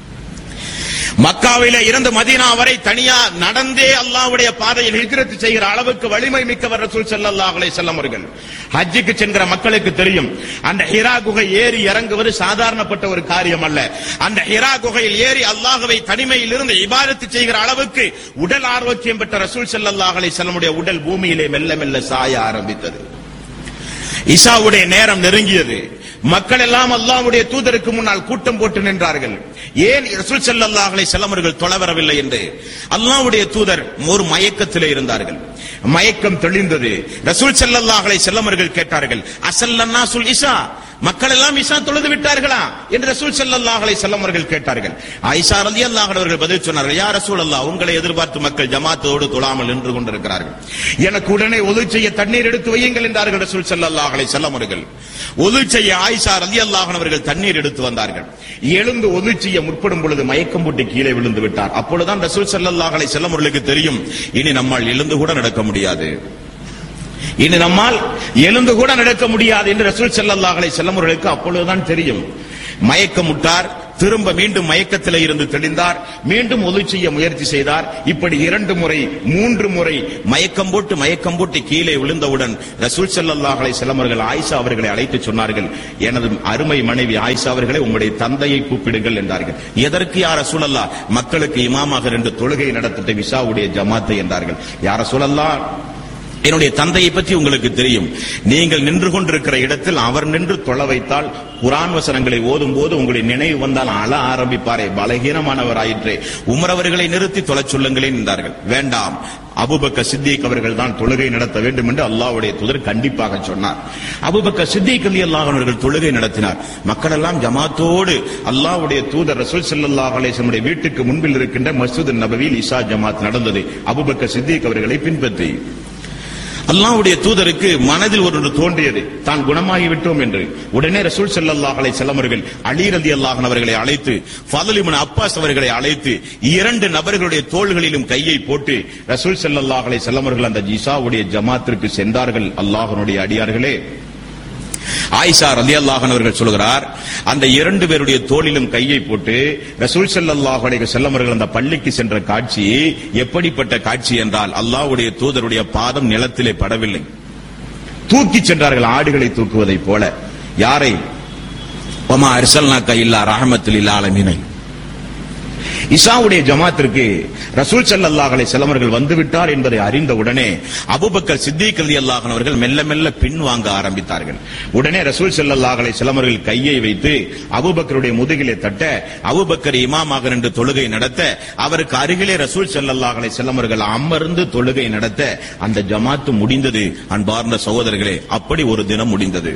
மக்காவிலே இருந்து மதீனா வரை தனியா நடந்தே அல்லாஹ்வுடைய பாதையில் ஹிஜ்ரத் செய்கிற அளவுக்கு வலிமை மிக்கவர் ரசூல் ஸல்லல்லாஹு அலைஹி வஸல்லம் அவர்கள். ஹஜ்ஜுக்கு சென்ற மக்களுக்கு தெரியும், அந்த ஹிரா குகை ஏறி இறங்குவது சாதாரணப்பட்ட ஒரு காரியம் அல்ல. அந்த ஹிரா குகையில் ஏறி அல்லாஹ்வை தனிமையில் இருந்து இபாதத் செய்கிற அளவுக்கு உடல் ஆரோக்கியம் பெற்ற ரசூல் ஸல்லல்லாஹு அலைஹி வஸல்லம் உடைய உடல் பூமியிலே மெல்ல மெல்ல சாய ஆரம்பித்தது. இஷாவுடைய நேரம் நெருங்கியது. மக்கள் எல்லாம் அல்லாஹ்வுடைய தூதருக்கு முன்னால் கூட்டம் போட்டு நின்றார்கள். ஏன் ரசூல் ஸல்லல்லாஹு அலைஹி வஸல்லம் அவர்கள் தொழ வரவில்லை என்று அல்லாஹ்வுடைய தூதர் ஒரு மயக்கத்திலே இருந்தார்கள். மயக்கம் தெளிந்தது. ரசூல் ஸல்லல்லாஹு அலைஹி வஸல்லம் அவர்கள் கேட்டார்கள், அஸல்லன்னாசுல் இஷா, மக்கள் எல்லாம் இஷா தொழுது விட்டார்களா என்று ரசூல் ஸல்லல்லாஹு அலைஹி வஸல்லம் அவர்கள் கேட்டார்கள். ஆயிஷா ரலியல்லாஹு அன்ஹா அவர்கள் பதில் சொன்னார்கள், யா ரசூலல்லாஹ், உங்களை எதிர்பார்த்து மக்கள் ஜமாத்தோடு தொழாமல் நின்று கொண்டிருக்கிறார்கள். எனக்கு உடனே ஒது செய்ய தண்ணீர் எடுத்து வையுங்கள் என்றார்கள் ரசூல் ஸல்லல்லாஹு அலைஹி வஸல்லம் அவர்கள். ஒது செய்ய ஆயிஷா ரலியல்லாஹு அன்ஹா அவர்கள் தண்ணீர் எடுத்து வந்தார்கள். எழுந்து ஒது செய்ய முற்படும் பொழுது மயக்கம் போட்டு கீழே விழுந்து விட்டார். அப்பொழுதுதான் ரசூல் ஸல்லல்லாஹு அலைஹி வஸல்லம் அவர்களுக்கு தெரியும், இனி நம்மால் எழுந்து கூட நடக்க முடியாது, இனி நம்மால் எழுந்து கூட நடக்க முடியாது என்று ரசூல் ஸல்லல்லாஹு அலைஹி வஸல்லம் அவர்களுக்கு அப்பொழுதுதான் தெரியும். மயக்கமுட்டார். திரும்ப மீண்டும் மயக்கத்திலே இருந்து தெளிந்தார். மீண்டும் ஒது செய்ய முயற்சி செய்தார். இப்படி இரண்டு முறை மூன்று முறை மயக்கம் போட்டு மயக்கம் போட்டு கீழே விழுந்தவுடன் ரசூல் ஸல்லல்லாஹு அலைஹி வஸல்லம் அவர்கள் ஆயிஷா அவர்களை அழைத்து சொன்னார்கள், எனது அருமை மனைவி ஆயிஷா அவர்களை உங்களுடைய தந்தையை கூப்பிடுங்கள் என்றார்கள். எதற்கு யா ரசூலல்லாஹ்? மக்களுக்கு இமாமாக ரெண்டு தொழுகை நடத்திட்ட இஷாவுடைய ஜமாத்தை என்றார்கள். யா ரசூலல்லாஹ், என்னுடைய தந்தையை பற்றி உங்களுக்கு தெரியும். நீங்கள் நின்று கொண்டிருக்கிற இடத்தில் அவர் நின்று தொழ வைத்தால் குர்ஆன் வசனங்களை ஓதும் போது உங்களுடைய நினைவு வந்தால் அழ ஆரம்பிப்பாரே, பலகீனமானவராயிற்றே, உமர் அவர்களை நிறுத்தி தொழச் சொல்லுங்களேன் என்றார்கள். வேண்டாம், அபூபக்கர் சித்திக் அவர்கள் தான் தொழுகை நடத்த வேண்டும் என்று அல்லாஹ்வுடைய தூதர் கண்டிப்பாக சொன்னார். அபூபக்கர் சித்திக் ரலியல்லாஹு அன்ஹு அவர்கள் தொழுகை நடத்தினார். மக்கள் எல்லாம் ஜமாத்தோடு அல்லாஹ்வுடைய தூதர் ரசூல் ஸல்லல்லாஹு அலைஹி வஸல்லம் வீட்டுக்கு முன்பில் இருக்கின்ற மஸ்ஜித் நபவியில் இஷா ஜமாத் நடந்தது. அபூபக்கர் சித்திக் அவர்களை பின்பற்றி அல்லாஹ்வுடைய தூதருக்கு மனதில் ஒன்று தோன்றியது, தான் குணமாகி விட்டோம் என்று. உடனே ரசூல் ஸல்லல்லாஹு அலைஹி வஸல்லம் அவர்கள் அலி ரலியல்லாஹு அன்ஹு அவர்களை அழைத்து, ஃபضல் இப்னு அப்பாஸ் அவர்களை அழைத்து இரண்டு நபர்களுடைய தோள்களிலும் கையை போட்டு ரசூல் ஸல்லல்லாஹு அலைஹி வஸல்லம் அவர்கள் அந்த இஷாவுடைய ஜமாத்திற்கு சென்றார்கள். அல்லாஹ்வுடைய அடியார்களே, ஆயிஷா ரலியல்லாஹு அன்ஹா அவர்கள் சொல்கிறார், அந்த இரண்டு பேருடைய தோளிலும் கையை போட்டு ரசூல் ஸல்லல்லாஹு அலைஹி வஸல்லம் அவர்கள் அந்த பள்ளிக்கு சென்ற காட்சி எப்படிப்பட்ட காட்சி என்றால், அல்லாஹ்வுடைய தூதருடைய பாதம் நிலத்திலே படவில்லை, தூக்கி சென்றார்கள், ஆடுகளை தூக்குவதைப் போல. யாரை? வமா அர்ஸல்னாக இல்லா ரஹ்மத்துல் லில் ஆலமீன். இஷாவுடைய ஜமாத்திற்கு ரசூல் ஸல்லல்லாஹு அலைஹி வஸல்லம் அவர்கள் வந்துவிட்டார் என்பதை அறிந்த உடனே அபூபக்கர் சித்திக் ரலியல்லாஹு அன்ஹு அவர்கள் மெல்ல மெல்ல பின்வாங்க ஆரம்பித்தார்கள். உடனே ரசூல் ஸல்லல்லாஹு அலைஹி வஸல்லம் அவர்கள் கையை வைத்து அபூபக்கருடைய முதுகிலே தட்ட, அபூபக்கர் இமாமாக நின்று தொழுகை நடத்த, அவருக்கு அருகிலே ரசூல் ஸல்லல்லாஹு அலைஹி வஸல்லம் அவர்கள் அமர்ந்து தொழுகை நடத்த அந்த ஜமாத்து முடிந்தது. அன்பார்ந்த சகோதரர்களே, அப்படி ஒரு தினம் முடிந்தது.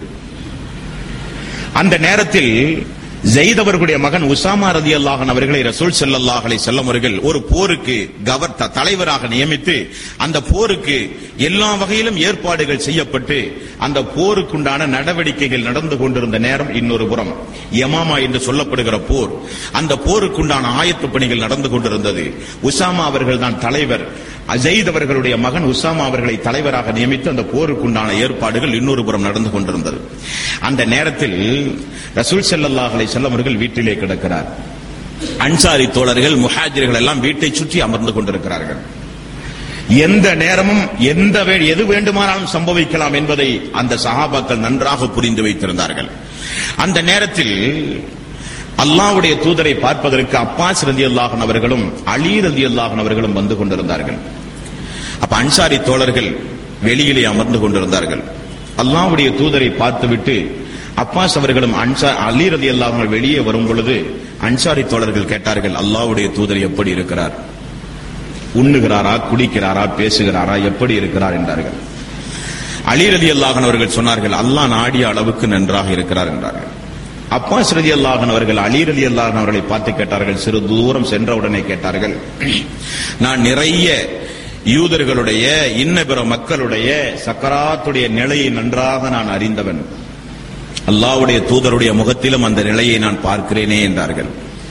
அந்த நேரத்தில் ஸைத் அவர்களுடைய மகன் உசாமா ரலியல்லாஹு அன்ஹு அவர்களை ரசூல் ஸல்லல்லாஹு அலைஹி வஸல்லம் அவர்கள் ஒரு போருக்கு கவர் தலைவராக நியமித்து அந்த போருக்கு எல்லா வகையிலும் ஏற்பாடுகள் செய்யப்பட்டு அந்த போருக்குண்டான நடவடிக்கைகள் நடந்து கொண்டிருந்த நேரம் இன்னொரு புறம் யமாமா என்று சொல்லப்படுகிற போர், அந்த போருக்குண்டான ஆயத்த பணிகள் நடந்து கொண்டிருந்தது. உசாமா அவர்கள் தான் தலைவர். ஸைத் அவர்களுடைய மகன் உசாமா அவர்களை தலைவராக நியமித்து அந்த போருக்குண்டான ஏற்பாடுகள் இன்னொரு புறம் நடந்து கொண்டிருந்தது. அந்த நேரத்தில் ரசூல் ஸல்லல்லாஹு அலைஹி வஸல்லம் அவர்கள் வீட்டிலே கிடக்கிறார். அன்சாரி தோழர்கள் முஹாஜிர்கள் எல்லாம் வீட்டை சுற்றி அமர்ந்து கொண்டிருக்கிறார்கள். எந்த நேரமும் எந்த எது வேண்டுமானாலும் சம்பவிக்கலாம் என்பதை அந்த சஹாபாக்கள் நன்றாக புரிந்து வைத்திருந்தார்கள். அந்த நேரத்தில் அல்லாஹ்வுடைய தூதரை பார்ப்பதற்கு அப்பாஸ் ரலியல்லாஹு அன்ஹு அவர்களும் அலி ரலியல்லாஹு அன்ஹு அவர்களும் வந்து கொண்டிருந்தார்கள். அப்ப அன்சாரி தோழர்கள் வெளியிலே அமர்ந்து கொண்டிருந்தார்கள். அல்லாஹ்வுடைய தூதரை பார்த்துவிட்டு அப்பாஸ் அவர்களும் அலி ரலியல்லாஹு அன்ஹு வெளியே வரும் பொழுது அன்சாரி தோழர்கள் கேட்டார்கள், அல்லாஹ்வுடைய தூதர் எப்படி இருக்கிறார்? உண்ணுகிறாரா, குடிக்கிறாரா, பேசுகிறாரா, எப்படி இருக்கிறார் என்றார்கள். அலி ரலியல்லாஹு அன்ஹு அவர்கள் சொன்னார்கள், அல்லாஹ் நாடிய அளவுக்கு நன்றாக இருக்கிறார் என்றார்கள். அப்பாஸ் ரலியல்லாஹு அன்ஹு அவர்கள் அலி ரலியல்லாஹு அன்ஹு அவர்களை பார்த்து கேட்டார்கள், சிறு தூரம் சென்ற உடனே கேட்டார்கள், நான் நிறைய யூதர்களுடைய இன்ன பிற மக்களுடைய சக்கராத்துடைய நிலையை நன்றாக நான் அறிந்தவன், அல்லாஹ்வுடைய தூதருடைய முகத்திலும் அந்த நிலையை நான் பார்க்கிறேனே என்றார்கள்.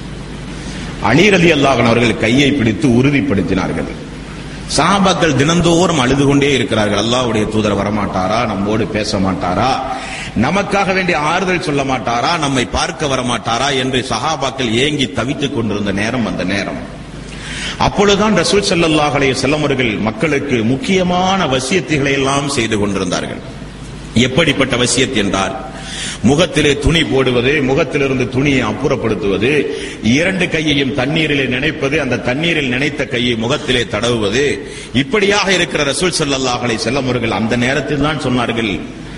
அலி ரலியல்லாஹு அன்ஹு அவர்கள் கையை பிடித்து உறுதிப்படுத்தினார்கள். சஹாபாக்கள் தினந்தோறும் அழுது கொண்டே இருக்கிறார்கள், அல்லாஹ்வுடைய தூதர் வரமாட்டாரா, நம்மோடு பேச மாட்டாரா, நமக்காக வேண்டிய ஆறுதல் சொல்ல மாட்டாரா, நம்மை பார்க்க வரமாட்டாரா என்று சஹாபாக்கள் ஏங்கி தவித்துக் கொண்டிருந்த நேரம் அந்த நேரம். அப்பொழுதுதான் ரசூல் ஸல்லல்லாஹு அலைஹி வஸல்லம் அவர்கள் மக்களுக்கு முக்கியமான வசியத்துகளை எல்லாம் செய்து கொண்டிருந்தார்கள். எப்படிப்பட்ட வசியத் என்றால், முகத்திலே துணி போடுவது, முகத்திலிருந்து துணியை அப்புறப்படுத்துவது, இரண்டு கையையும் தண்ணீரிலே நினைப்பது, அந்த தண்ணீரில் நினைத்த கையை முகத்திலே தடவுவது, இப்படியாக இருக்கிற ரசூல் ஸல்லல்லாஹு அலைஹி வஸல்லம் அவர்கள் அந்த நேரத்தில் தான் சொன்னார்கள்,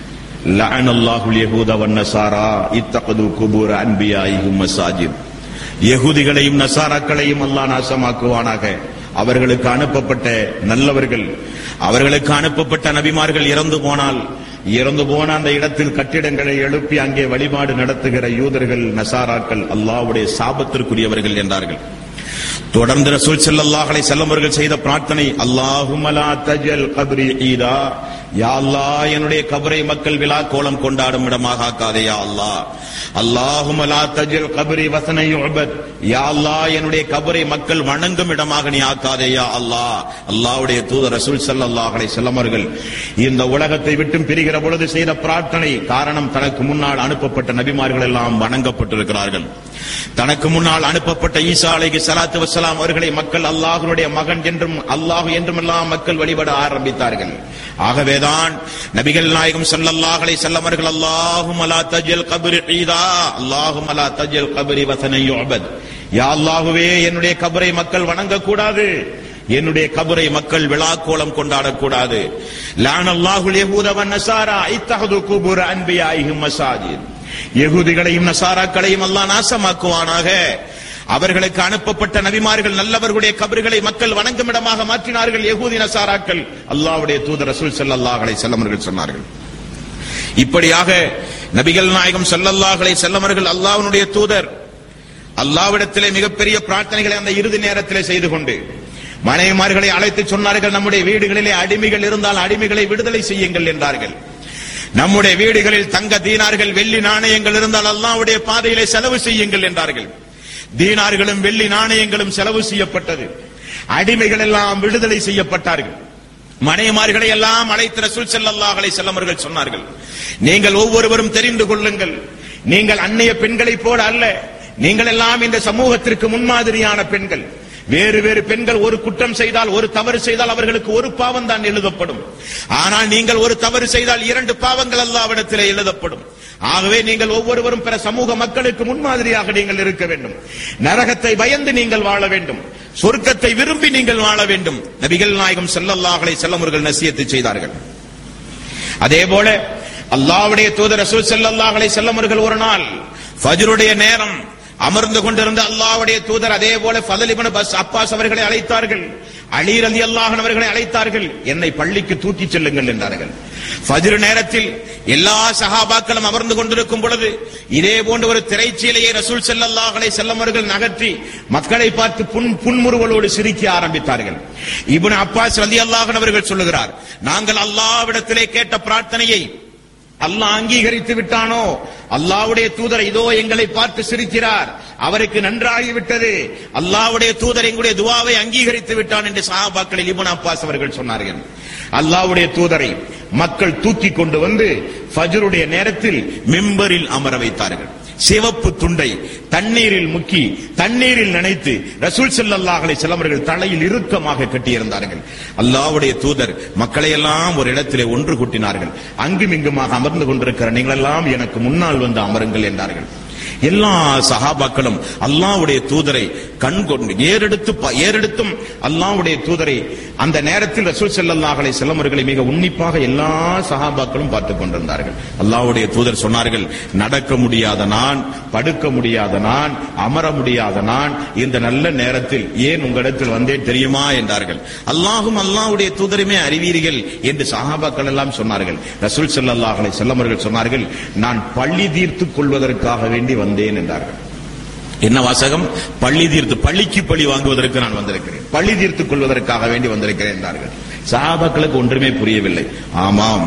லஅனல்லாஹுல் யஹூத வன் நஸாரா இத்தகது குபூர அன்பியாஇஹிம் மஸாஜித். யஹூதிகளையும் நஸாராக்களையும் அல்லாஹ் நாசமாக்குவானாக. அவர்களுக்கு அனுப்பப்பட்ட நல்லவர்கள், அவர்களுக்கு அனுப்பப்பட்ட நபிமார்கள் இறந்து போனால் இறந்து போன அந்த இடத்தில் கட்டிடங்களை எழுப்பி அங்கே வழிபாடு நடத்துகிற யூதர்கள் நசாராக்கள் அல்லாஹ்வுடைய சாபத்திற்குரியவர்கள் என்றார்கள். தொடர்ந்து ரசூல் ஸல்லல்லாஹு அலைஹி வஸல்லம் அவர்கள் செய்த பிரார்த்தனை, அல்லாஹும்ம லா தஜல் கப்ரி ஈதா, யா அல்லாஹ் என்னுடைய கபரை மக்கள் விழா கோலம் கொண்டாடும் இடமாக ஆக்காதே யா அல்லாஹ். அல்லாஹும்ம லா தஜல் கப்ரி வஸன யுஅபத், யா அல்லாஹ் என்னுடைய கபரை மக்கள் வணங்கும் இடமாக நீ ஆக்காதே யா அல்லாஹ். அல்லாஹ்வுடைய தூதர் ரசூல் ஸல்லல்லாஹு அலைஹி வஸல்லம் அவர்கள் இந்த உலகத்தை விட்டு பிரிகிற பொழுது செய்த பிரார்த்தனை. காரணம், தனக்கு முன்னால் அனுப்பப்பட்ட நபிமார்கள் எல்லாம் வணங்கப்பட்டிருக்கிறார்கள். தனக்கு முன்னால் அனுப்பப்பட்ட ஈசா அலைஹி ஸலாத்து வஸ்ஸலாம் அவர்களை மக்கள் அல்லாஹ்வுடைய மகன் என்றும் அல்லாஹ் என்றும் எல்லாம் மக்கள் வழிபட ஆரம்பித்தார்கள். ஆகவேதான் நபிகள் நாயகம் ஸல்லல்லாஹு அலைஹி வஸல்லம் அவர்கள் அல்லாஹும்ம லா தஜல் கப்ரி ஈதா, அல்லாஹும்ம லா தஜல் கப்ரி வஸன யுஅபத், யா அல்லாஹ்வே என்னுடைய கபரை மக்கள் வணங்கக்கூடாது, என்னுடைய கபரை மக்கள் விழாக்கோலம் கொண்டாடக்கூடாது. லஅனல்லாஹுல் யஹூத வன் நஸாரா இத்தஹது குபூர அன்பியாஇஹிம் மஸாஜித். யஹூதிகளையும் நஸாராக்களையும் அல்லாஹ் நாசமாக்குவானாக. அவர்களுக்கு அனுப்பப்பட்ட நபிமார்கள் நல்லவர்களுடைய கபர்களை மக்கள் வணங்கும் இடமாக மாற்றினார்கள் யஹூதி நஸாராக்கள். அல்லாஹ்வுடைய தூதர் ரசூல் ஸல்லல்லாஹு அலைஹி வஸல்லம் அவர்கள் சொன்னார்கள். இப்படியாக நபிகள் நாயகம் ஸல்லல்லாஹு அலைஹி வஸல்லம் அவர்கள் அல்லாஹ்வுடைய தூதர் அல்லாஹ்விடத்திலே மிகப்பெரிய பிரார்த்தனைகளை அந்த இறுதி நேரத்திலே செய்து கொண்டு மனைவிமார்களை அழைத்து சொன்னார்கள், நம்முடைய வீடுகளிலே அடிமைகள் இருந்தால் அடிமைகளை விடுதலை செய்யுங்கள் என்றார்கள். நம்முடைய வீடுகளில் தங்க தீனார்கள் வெள்ளி நாணயங்கள் இருந்தால் அல்லாஹ்வுடைய பாதையிலே செலவு செய்யுங்கள் என்றார்கள். தீனார்களும் வெள்ளி நாணயங்களும் செலவு செய்யப்பட்டது. அடிமைகள் எல்லாம் விடுதலை செய்யப்பட்டார்கள். மனைவிமார்களை எல்லாம் அழைத்து ரசூல் ஸல்லல்லாஹு அலைஹி வஸல்லம் அவர்கள் சொன்னார்கள், நீங்கள் ஒவ்வொருவரும் தெரிந்து கொள்ளுங்கள், நீங்கள் அந்நிய பெண்களை போல அல்ல, நீங்கள் எல்லாம் இந்த சமூகத்திற்கு முன்மாதிரியான பெண்கள். வேறு வேறு பெண்கள் ஒரு குற்றம் செய்தால், ஒரு தவறு செய்தால் அவர்களுக்கு ஒரு பாவம் தான் எழுதப்படும். ஆனால் நீங்கள் ஒரு தவறு செய்தால் இரண்டு பாவங்கள் அல்லாஹ்விடத்திலே எழுதப்படும். ஆகவே நீங்கள் ஒவ்வொருவரும் பிற சமூக மக்களுக்கு முன்மாதிரியாக நீங்கள் இருக்க வேண்டும். நரகத்தை பயந்து நீங்கள் வாழ வேண்டும். சொர்க்கத்தை விரும்பி நீங்கள் வாழ வேண்டும். நபிகள் நாயகம் ஸல்லல்லாஹு அலைஹி வஸல்லம் அவர்கள் நசியத்து செய்தார்கள். அதே போல அல்லாஹ்வுடைய தூதர் ரசூல் ஸல்லல்லாஹு அலைஹி வஸல்லம் அவர்கள் ஒரு நாள் ஃபஜ்ருடைய நேரம் அமர்ந்து கொண்டிருந்த அல்லாஹ்வுடைய தூதர் அதே போல ஃபதல் இப்னு அப்பாஸ் அவர்களை அழைத்தார்கள். அலி ரலியல்லாஹு அன்ஹு அவர்களை அழைத்தார்கள். என்னை பள்ளிக்கு தூக்கிச் செல்லுங்கள் என்றார்கள். ஃபஜ்ர் நேரத்தில் எல்லா சஹாபாக்களும் அமர்ந்து கொண்டிருக்கும் பொழுது இதே போன்ற ஒரு திரைச்சீலையை ரசூல் ஸல்லல்லாஹு அலைஹி வஸல்லம் அவர்கள் நகர்த்தி மக்களை பார்த்து புன் புன்முறுவலோடு சிரிக்க ஆரம்பித்தார்கள். இப்னு அப்பாஸ் ரலியல்லாஹு அன்ஹு அவர்கள் சொல்லுகிறார், நாங்கள் அல்லாஹ்விடத்திலே கேட்ட பிரார்த்தனையை அல்லாஹ் அங்கீகரித்து விட்டானோ, அல்லாஹ்வுடைய தூதர் இதோ எங்களை பார்த்து சிரிக்கிறார், அவருக்கு நன்றாகிவிட்டது, அல்லாஹ்வுடைய தூதர் எங்களுடைய துஆவை அங்கீகரித்து விட்டான் என்று சஹாபாக்களில் இப்னு அப்பாஸ் அவர்கள் சொன்னார்கள். அல்லாஹ்வுடைய தூதரை மக்கள் தூக்கி கொண்டு வந்து ஃபஜ்ருடைய நேரத்தில் மிம்பரில் அமர வைத்தார்கள். சிவப்பு துண்டை தண்ணீரில் முக்கி தண்ணீரில் நனைத்து ரசூல் ஸல்லல்லாஹு அலைஹி வஸல்லம் அவர்கள் தலையில் இறுக்கமாக கட்டியிருந்தார்கள். அல்லாஹ்வுடைய தூதர் மக்களை எல்லாம் ஒரு இடத்திலே ஒன்று கூட்டினார்கள். அங்கும் இங்குமாக அமர்ந்து கொண்டிருக்கிற நீங்கள் எல்லாம் எனக்கு முன்னால் வந்து அமருங்கள் என்றார்கள். எல்லா சஹாபாக்களும் அல்லாஹ்வுடைய தூதரை கண் கொண்டு ஏறெடுத்து ஏறெடுத்தும் அல்லாஹ்வுடைய தூதரை அந்த நேரத்தில் ரசூல் ஸல்லல்லாஹு அலைஹி வஸல்லம் அவர்களை மிக உன்னிப்பாக எல்லா சஹாபாக்களும் பார்த்துக் கொண்டிருந்தார்கள். அல்லாஹ்வுடைய தூதர் சொன்னார்கள், நடக்க முடியாத நான், படுக்க முடியாத நான், அமர முடியாத நான் இந்த நல்ல நேரத்தில் ஏன் உங்களிடத்தில் வந்தேன் தெரியுமா என்றார்கள். அல்லாஹும் அல்லாஹ்வுடைய தூதருமே அறிவீர்கள் என்று சஹாபாக்கள் எல்லாம் சொன்னார்கள். ரசூல் ஸல்லல்லாஹு அலைஹி வஸல்லம் அவர்கள் சொன்னார்கள், நான் பள்ளி தீர்த்துக் கொள்வதற்காக வேண்டி வந்தேன் என்றார்கள். என்ன வாசகம்? பள்ளி தீர்த்து, பள்ளிக்கு பழி வாங்குவதற்கு நான் வந்திருக்கிறேன், பள்ளி தீர்த்துக் கொள்வதற்காக வேண்டி வந்திருக்கிறேன் என்றார்கள். சஹாபாக்களுக்கு ஒன்றுமே புரியவில்லை. ஆமாம்,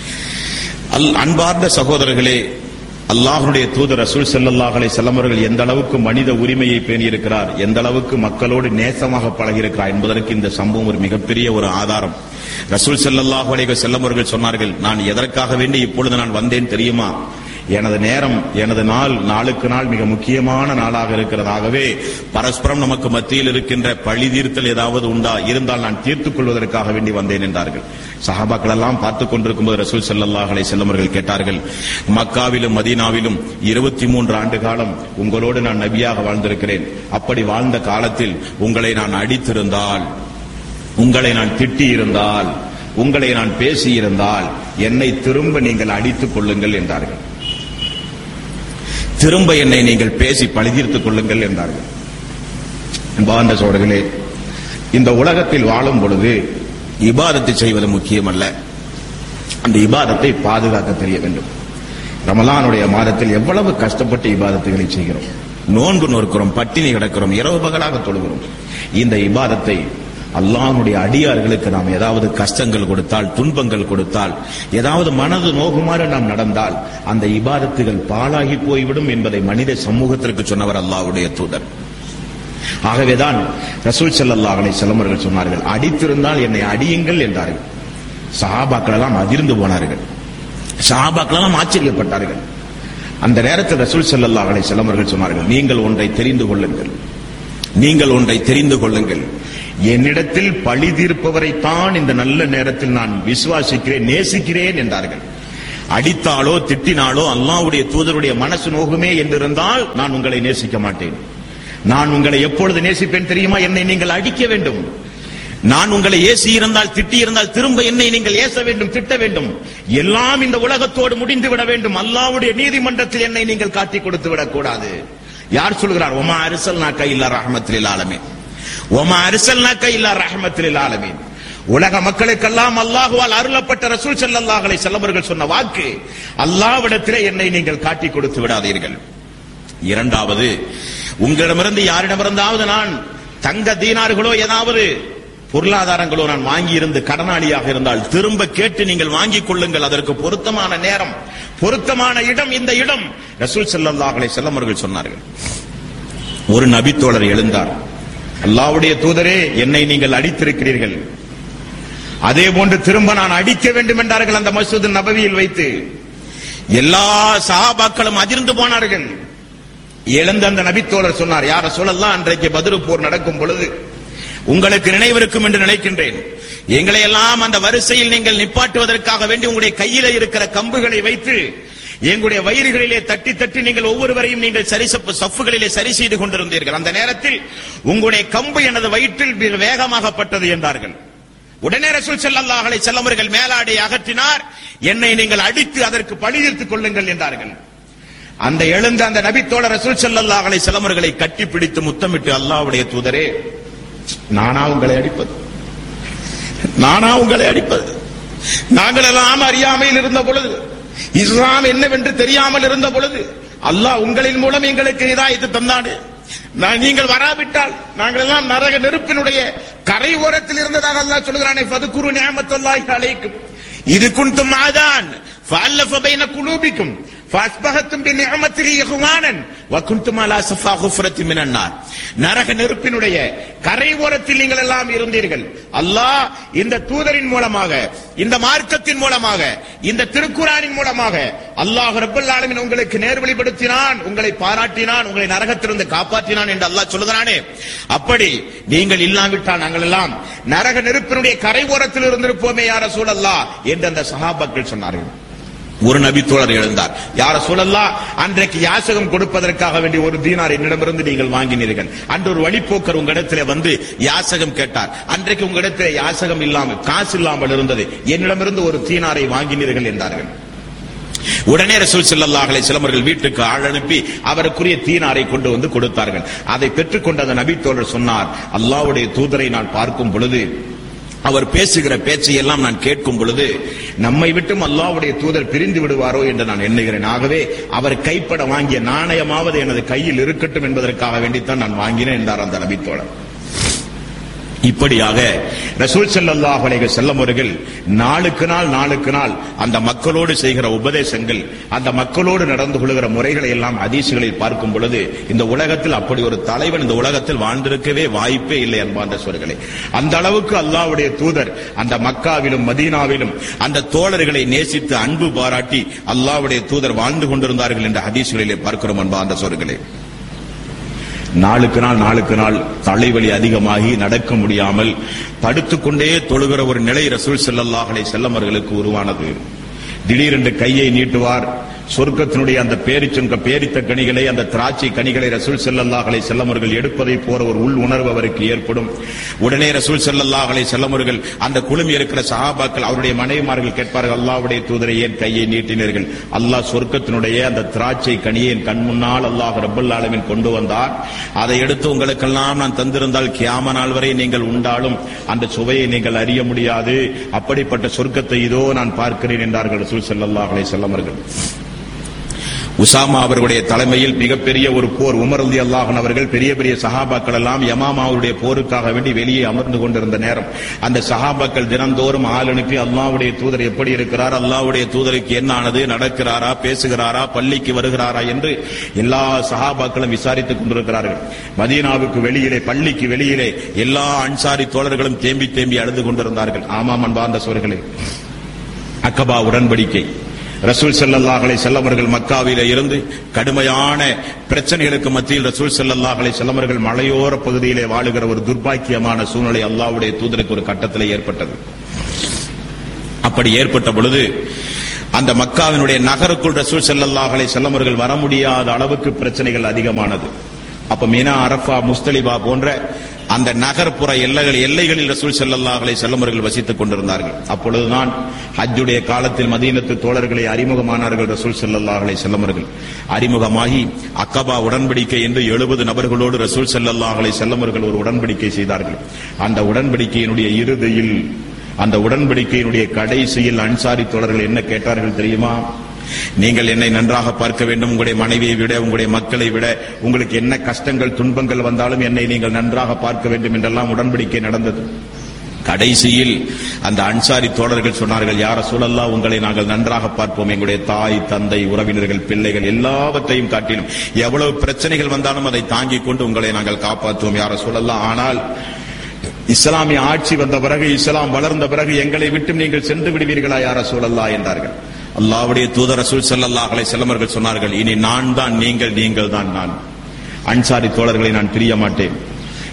அன்பார்ந்த சகோதரர்களே, அல்லாஹ்வுடைய தூதர் ரசூல் ஸல்லல்லாஹு அலைஹி வஸல்லம் அவர்கள் எந்த அளவுக்கு மனித உரிமையை பேணியிருக்கிறார், எந்த அளவுக்கு மக்களோடு நேசமாக பழகியிருக்கிறார் என்பதற்கு இந்த சம்பவம் ஒரு மிகப்பெரிய ஒரு ஆதாரம். ரசூல் ஸல்லல்லாஹு அலைஹி வஸல்லம் அவர்கள் சொன்னார்கள், நான் எதற்காக வேண்டி இப்பொழுது நான் வந்தேன் தெரியுமா? எனது நேரம், எனது நாள் நாளுக்கு நாள் மிக முக்கியமான நாளாக இருக்கிறதாகவே பரஸ்பரம் நமக்கு மத்தியில் இருக்கின்ற பழி தீர்த்தல் ஏதாவது உண்டா இருந்தால் நான் தீர்த்துக் கொள்வதற்காக வேண்டி வந்தேன் என்றார்கள். சஹாபாக்கள் எல்லாம் பார்த்துக் கொண்டிருக்கும் போது ரசூல் ஸல்லல்லாஹு அலைஹி வஸல்லம் அவர்கள் கேட்டார்கள், மக்காவிலும் மதீனாவிலும் இருபத்தி மூன்று ஆண்டு காலம் உங்களோடு நான் நபியாக வாழ்ந்திருக்கிறேன். அப்படி வாழ்ந்த காலத்தில் உங்களை நான் அடித்திருந்தால், உங்களை நான் திட்டி இருந்தால், உங்களை நான் பேசியிருந்தால் என்னை திரும்ப நீங்கள் அடித்துக் கொள்ளுங்கள் என்றார்கள். திரும்ப என்னை நீங்கள் பேசி பழிதீர்த்துக் கொள்ளுங்கள் என்றார்கள். அன்பார்ந்த சகோதரர்களே, இந்த உலகத்தில் வாழும் பொழுது இபாதத்தை செய்வது முக்கியமல்ல, அந்த இபாதத்தை பாதுகாக்க தெரிய வேண்டும். ரமலானுடைய மாதத்தில் எவ்வளவு கஷ்டப்பட்டு இபாதத்துகளை செய்கிறோம், நோன்பு நோக்கிறோம், பட்டினி கிடக்கிறோம், இரவு பகலாக தொழுகிறோம். இந்த இபாதத்தை அல்லாஹ்வுடைய அடியார்களுக்கு நாம் ஏதாவது கஷ்டங்கள் கொடுத்தால், துன்பங்கள் கொடுத்தால், ஏதாவது மனது நோகுமாறு நாம் நடந்தால் அந்த இபாதத்துகள் பாழாகி போய்விடும் என்பதை மனித சமூகத்திற்கு சொன்னவர் அல்லாஹ்வுடைய தூதர். ஆகவேதான் ரசூல் ஸல்லல்லாஹு அலைஹி வஸல்லம் அவர்கள் சொன்னார்கள், அடித்திருந்தால் என்னை அடியுங்கள் என்றார்கள். சஹாபாக்கள் எல்லாம் அதிர்ந்து போனார்கள், சஹாபாக்கள் எல்லாம் ஆச்சரியப்பட்டார்கள். அந்த நேரத்தில் ரசூல் ஸல்லல்லாஹு அலைஹி வஸல்லம் அவர்கள் சொன்னார்கள், நீங்கள் ஒன்றை தெரிந்து கொள்ளுங்கள், நீங்கள் ஒன்றை தெரிந்து கொள்ளுங்கள், என்னிடத்தில் பழி தீர்ப்பவரைத்தான் இந்த நல்ல நேரத்தில் நான் விசுவாசிக்கிறேன், நேசிக்கிறேன் என்றார்கள். அடித்தாலோ திட்டினாலோ அல்லாஹ்வுடைய தூதருடைய மனசு நோகுமே என்றிருந்தால் நான் உங்களை நேசிக்க மாட்டேன். நான் உங்களை எப்பொழுது நேசிப்பேன் தெரியுமா? என்னை நீங்கள் அடிக்க வேண்டும். நான் உங்களை ஏசி இருந்தால், திட்டி இருந்தால் திரும்ப என்னை நீங்கள் ஏச வேண்டும், திட்ட வேண்டும். எல்லாம் இந்த உலகத்தோடு முடிந்து விட வேண்டும். அல்லாஹ்வுடைய நீதிமன்றத்தில் என்னை நீங்கள் காட்டிக் கொடுத்து விடக் கூடாது. யார் சொல்கிறார்? ஒமா அர்சல்நாக இல்லா ரஹ்மத்துல் லில் ஆலமீன், ஒமா அர்சல்நாக இல்லா ரஹ்மத்துல் லில் ஆலமீன். உலக மக்களுக்கெல்லாம் அல்லாஹ்வால் அருளப்பட்ட ரசூல் ஸல்லல்லாஹு அலைஹி வஸல்லம் அவர்கள் சொன்ன வாக்கு, அல்லாஹ்விடத்திலே என்னை நீங்கள் காட்டிக் கொடுத்து விடாதீர்கள். இரண்டாவது, உங்களிடமிருந்து யாரிடமிருந்தாவது நான் தங்க தீனார்களோ ஏதாவது பொருளாதாரங்களோ நான் வாங்கி இருந்து கடனாளியாக இருந்தால் திரும்ப கேட்டு நீங்கள் வாங்கிக் கொள்ளுங்கள். அதற்கு பொருத்தமான நேரம், பொருத்தமான இடம் இந்த இடம். ரசூல் ஸல்லல்லாஹு அலைஹி வஸல்லம் அவர்கள் சொன்னார்கள். ஒரு நபித்தோழர் எழுந்தார், அல்லாஹ்வுடைய தூதரே, என்னை நீங்கள் அடித்திருக்கிறீர்கள், அதே போன்று திரும்ப நான் அடிக்க வேண்டும் என்றார்கள் அந்த மஸ்ஜித் நபவியில் வைத்து. எல்லா சஹாபாக்களும் அதிர்ந்து போனார்கள். எழுந்த அந்த நபித்தோழர் சொன்னார், யா ரசூலல்லாஹ், அன்றைக்கு பத்ர் போர் நடக்கும் பொழுது உங்களுக்கு நினைவிருக்கும் என்று நினைக்கின்றேன். எங்களை எல்லாம் அந்த வரிசையில் நீங்கள் நிப்பாட்டுவதற்காக வேண்டி உங்களுடைய கையில இருக்கிற கம்புகளை வைத்து எங்களுடைய வயிறுகளிலே தட்டி தட்டி நீங்கள் ஒவ்வொருவரையும் நீங்கள் சரி சப்புகளிலே சரி செய்து கொண்டிருந்தீர்கள். அந்த நேரத்தில் உங்களுடைய கம்பு எனது வயிற்றில் மிக வேகமாகப்பட்டது என்றார்கள். உடனே ரசூல் ஸல்லல்லாஹு அலைஹி வஸல்லம் அவர்கள் மேலாடை அகற்றினார். என்னை நீங்கள் அடித்து அதற்கு பழி தீர்த்துக் கொள்ளுங்கள் என்றார்கள். அந்த எழுந்த அந்த நபித்தோழர் ரசூல் ஸல்லல்லாஹு அலைஹி வஸல்லம் அவர்களை கட்டிப்பிடித்து முத்தமிட்டு, அல்லாஹ்வுடைய தூதரே, நானா உங்களை அடிப்பது? நானா உங்களை அடிப்பது? நாங்கள் எல்லாம் அறியாமையில் இருந்த பொழுது, இஸ்லாம் என்னவென்று தெரியாமல் இருந்த பொழுது அல்லாஹ் உங்களின் மூலம் எங்களுக்கு ஹிதாயத் தந்தானே. நீங்கள் வராவிட்டால் நாங்கள் எல்லாம் நரக நெருப்பினுடைய கரை ஓரத்தில் இருந்ததாக அல்லாஹ் சொல்கிறானே, ஃபதுகுரு நிஅமத்துல்லாஹி அலைக்கும் இது குன்தும் ஆதான் ஃபஅல்லஃப பைன குலூபிக்கும் ஃபஅஸ்பஹத்தும் பிநிஅமத்திஹி இஹ்வானன் வகுன்தும் அலா ஸஃபா குஃப்ரத்தின் மினன் நார். நரக நெருப்பினுடைய கரை ஓரத்தில் நீங்கள் எல்லாம் இருந்தீர்கள். அல்லாஹ் இந்த தூதரின் மூலமாக, இந்த மார்க்கத்தின் மூலமாக, இந்த திருக்குர்ஆனின் மூலமாக அல்லாஹ் ரப்பல் ஆலமீன் உங்களுக்கு நேர்வழிப்படுத்தினான், உங்களை பாராட்டினான், உங்களை நரகத்திலிருந்து காப்பாற்றினான் என்று அல்லாஹ் சொல்கிறானே. அப்படி நீங்கள் இல்லாவிட்டால் நாங்கள் எல்லாம் நரக நெருப்பினுடைய கரை ஓரத்தில் இருந்திருப்போமே யா ரசூலல்லாஹ் என்று அந்த சஹாபாக்கள் சொன்னார்கள். ஒரு நபி தோழர் எழுந்தார், யார சூழல்லா, அன்றைக்கு யாசகம் கொடுப்பதற்காக வேண்டிய ஒரு தீனார் என்னிடமிருந்து நீங்கள் வாங்கினீர்கள். அன்று ஒரு வழிப்போக்கர் உங்களிடத்தில் வந்து யாசகம் கேட்டார். அன்றைக்கு உங்களிடத்தில் யாசகம் இல்லாமல், காசு இல்லாமல் இருந்தது, என்னிடமிருந்து ஒரு தீனாரை வாங்கினீர்கள் என்றார்கள். உடனே ரசூல் ஸல்லல்லாஹு அலைஹி வஸல்லம் அவர்கள் வீட்டுக்கு ஆள் அனுப்பி அவருக்குரிய தீனாரை கொண்டு வந்து கொடுத்தார்கள். அதை பெற்றுக்கொண்ட அந்த நபி தோழர் சொன்னார், அல்லாஹ்வுடைய தூதரை நான் பார்க்கும் பொழுது, அவர் பேசுகிற பேச்சை எல்லாம் நான் கேட்கும் பொழுது நம்மை விட்டும் அல்லாஹ்வுடைய தூதர் பிரிந்து விடுவாரோ என்று நான் எண்ணுகிறேன். ஆகவே அவர் கைப்பட வாங்கிய நாணயமாவது எனது கையில் இருக்கட்டும் என்பதற்காக வேண்டித்தான் நான் வாங்கினேன் என்றார் அந்த நபி தோழர். இப்படியாக ரசூல் ஸல்லல்லாஹு அலைஹி வஸல்லம் அவர்கள் நாளுக்கு நாள் நாளுக்கு நாள் அந்த மக்களோடு செய்கிற உபதேசங்கள், அந்த மக்களோடு நடந்து கொள்கிற முறைகளை எல்லாம் ஹதீஸ்களில் பார்க்கும் பொழுது இந்த உலகத்தில் அப்படி ஒரு தலைவன் இந்த உலகத்தில் வாழ்ந்திருக்கவே வாய்ப்பே இல்லை அன்பார்ந்த சகோதரர்களே. அந்த அளவுக்கு அல்லாஹ்வுடைய தூதர் அந்த மக்காவிலும் மதீனாவிலும் அந்த தோழர்களை நேசித்து அன்பு பாராட்டி அல்லாஹ்வுடைய தூதர் வாழ்ந்து கொண்டிருந்தார்கள் என்ற ஹதீஸ்களிலே பார்க்கிறோம் அன்பார்ந்த சகோதரர்களே. நாளுக்கு நாள் நாளுக்கு நாள் தலைவலி அதிகமாகி நடக்க முடியாமல் படுத்துக்கொண்டே தொழுகிற ஒரு நிலை ரசூல் ஸல்லல்லாஹு அலைஹி வஸல்லம் அவர்களுக்கு உருவானது. திடீரென்று கையை நீட்டுவார். சொர்க்கத்தினுடைய அந்த பேரிச்சங்க பேரித்த கனிகளை, அந்த திராட்சை கனிகளை ரசூல் ஸல்லல்லாஹு அலைஹி வஸல்லம் அவர்கள் எடுப்பதை போற ஒரு உள் உணர்வு அவருக்கு ஏற்படும். உடனே ரசூல் ஸல்லல்லாஹு அலைஹி வஸல்லம் அவர்கள் அந்த குழுமி இருக்கிற சஹாபாக்கள், அவருடைய மனைவிமார்கள் கேட்பார்கள், அல்லாஹ்வுடைய தூதரை ஏன் கையை நீட்டினீர்கள்? அல்லாஹ் சொர்க்கத்தினுடைய அந்த திராட்சை கனியை என் கண் முன்னால் அல்லாஹ் ரப்பல் ஆலமீன் கொண்டு வந்தார். அதை எடுத்து உங்களுக்கெல்லாம் நான் தந்திருந்தால் கியாம நாள் வரை நீங்கள் உண்டாலும் அந்த சுவையை நீங்கள் அறிய முடியாது. அப்படிப்பட்ட சொர்க்கத்தை இதோ நான் பார்க்கிறேன் என்றார்கள் ரசூல் ஸல்லல்லாஹு அலைஹி வஸல்லம் அவர்கள். உசாமா அவர்களுடைய தலைமையில் மிகப்பெரிய ஒரு போர், உமர் ரலியல்லாஹு அன்ஹு அவர்கள் பெரிய பெரிய சஹாபாக்கள் எல்லாம் யமாமாவுடைய போருக்காக வேண்டி வெளியே அமர்ந்து கொண்டிருந்த நேரம் அந்த சஹாபாக்கள் தினந்தோறும் ஆள் அனுப்பி அல்லாஹ்வுடைய தூதர் எப்படி இருக்கிறார், அல்லாஹ்வுடைய தூதருக்கு என்ன ஆனது, நடக்கிறாரா, பேசுகிறாரா, பள்ளிக்கு வருகிறாரா என்று எல்லா சஹாபாக்களும் விசாரித்துக் கொண்டிருக்கிறார்கள். மதீனாவுக்கு வெளியிலே, பள்ளிக்கு வெளியிலே எல்லா அன்சாரி தோழர்களும் தேம்பி தேம்பி அழுது கொண்டிருந்தார்கள். ஆமாம் அன்பார்ந்த சகோதரர்களே, அக்கபா உடன்படிக்கை ரசூல் ஸல்லல்லாஹு அலைஹி வஸல்லம் அவர்கள் மக்காவிலே இருந்து கடுமையான பிரச்சனைகளுக்கு மத்தியில் ரசூல் ஸல்லல்லாஹு அலைஹி வஸல்லம் அவர்கள் மலையோர பகுதியிலே வாழுகிற ஒரு துர்பாக்கியமான சூழ்நிலை அல்லாஹ்வுடைய தூதருக்கு ஒரு கட்டத்தில் ஏற்பட்டது. அப்படி ஏற்பட்ட பொழுது அந்த மக்காவினுடைய நகருக்குள் ரசூல் ஸல்லல்லாஹு அலைஹி வஸல்லம் அவர்கள் வர முடியாத அளவுக்கு பிரச்சனைகள் அதிகமானது. அப்ப மினா, அரஃபா, முஸ்தலிபா போன்ற அந்த நகர்ப்புற எல்லைகள் எல்லைகளில் ரசூல் ஸல்லல்லாஹு அலைஹி வஸல்லம் அவர்கள் வசித்துக் கொண்டிருந்தார்கள். அப்பொழுதுதான் ஹஜ்ஜுடைய காலத்தில் மதீனத்து தோழர்களை அறிமுகமானார்கள் ரசூல் ஸல்லல்லாஹு அலைஹி வஸல்லம் அவர்கள். அறிமுகமாகி அக்கபா உடன்படிக்கை என்று எழுபது நபர்களோடு ரசூல் ஸல்லல்லாஹு அலைஹி வஸல்லம் அவர்கள் ஒரு உடன்படிக்கை செய்தார்கள். அந்த உடன்படிக்கையினுடைய இறுதியில், அந்த உடன்படிக்கையினுடைய கடைசியில் அன்சாரி தோழர்கள் என்ன கேட்டார்கள் தெரியுமா? நீங்கள் என்னை நன்றாக பார்க்க வேண்டும், உங்களுடைய மனைவியை விட, உங்களுடைய மக்களை விட, உங்களுக்கு என்ன கஷ்டங்கள் துன்பங்கள் வந்தாலும் என்னை நீங்கள் நன்றாக பார்க்க வேண்டும் என்றெல்லாம் உடன்படிக்கை நடந்தது. கடைசியில் அந்த அன்சாரி தோழர்கள் சொன்னார்கள், யா ரசூலல்லாஹ், உங்களை நாங்கள் நன்றாக பார்ப்போம், எங்களுடைய தாய், தந்தை, உறவினர்கள், பிள்ளைகள் எல்லாவற்றையும் காட்டிலும் எவ்வளவு பிரச்சனைகள் வந்தாலும் அதை தாங்கிக் கொண்டு உங்களை நாங்கள் காப்பாற்றுவோம் யா ரசூலல்லாஹ். ஆனால் இஸ்லாமிய ஆட்சி வந்த பிறகு, இஸ்லாம் வளர்ந்த பிறகு எங்களை விட்டு நீங்கள் சென்று விடுவீர்களா யா ரசூலல்லாஹ் என்றார்கள். அல்லாஹ்வுடைய தூதர் ரசூல் ஸல்லல்லாஹு அலைஹி வஸல்லம் அவர்கள் சொன்னார்கள், இனி நான் தான் நீங்கள், நீங்கள் தான் நான். அன்சாரி தோழர்களை நான் பிரிய மாட்டேன்.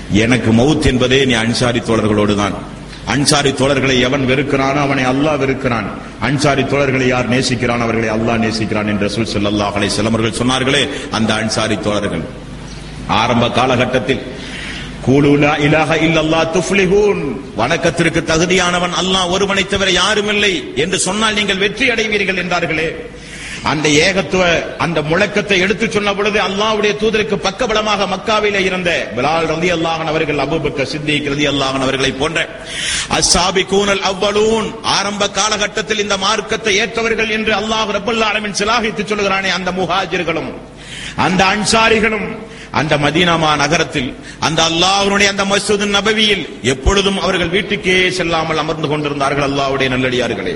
எனக்கு மவுத் என்பதே நீ அன்சாரி தோழர்களோடு தான். அன்சாரி தோழர்களை எவன் வெறுக்கிறானோ அவனை அல்லாஹ் வெறுக்கிறான். அன்சாரி தோழர்களை யார் நேசிக்கிறான் அவர்களை அல்லாஹ் நேசிக்கிறான் என்று ரசூல் ஸல்லல்லாஹு அலைஹி வஸல்லம் அவர்கள் சொன்னார்களே, அந்த அன்சாரி தோழர்கள் ஆரம்ப காலகட்டத்தில் கூலு லா இலாஹ இல்லல்லாஹ் துஃப்லிஹூன், வணக்கத்திற்கு தகுதியானவன் அல்லாஹ் ஒருவனை தவிர யாரும் இல்லை என்று சொன்னால் நீங்கள் வெற்றி அடைவீர்கள் என்றார்களே. அந்த ஏகத்துவ அந்த முழக்கத்தை எடுத்து சொன்ன பொழுது அல்லாஹ்வுடைய தூதருக்கு பக்கபலமாக மக்காவிலே இருந்த பிலால் ரலியல்லாஹு அன்ஹு அவர்கள், அபூபக்கர் சித்திக் ரலியல்லாஹு அன்ஹு அவர்களை போன்ற அஸ்ஸாபிகூனல் அவ்வலூன், ஆரம்ப காலகட்டத்தில் இந்த மார்க்கத்தை ஏற்றவர்கள் என்று அல்லாஹ் ரப்பல் ஆலமீன் சிலாகித்து சொல்கிறானே, அந்த முஹாஜிர்களும் அந்த அன்சாரிகளும் அந்த மதீனாமா நகரத்தில் அந்த அல்லாஹ்வுடைய அந்த மஸ்ஜிது நபவியில் எப்பொழுதும் அவர்கள் வீட்டுக்கே செல்லாமல் அமர்ந்து கொண்டிருந்தார்கள். அல்லாஹ்வுடைய நல்லடியார்களே,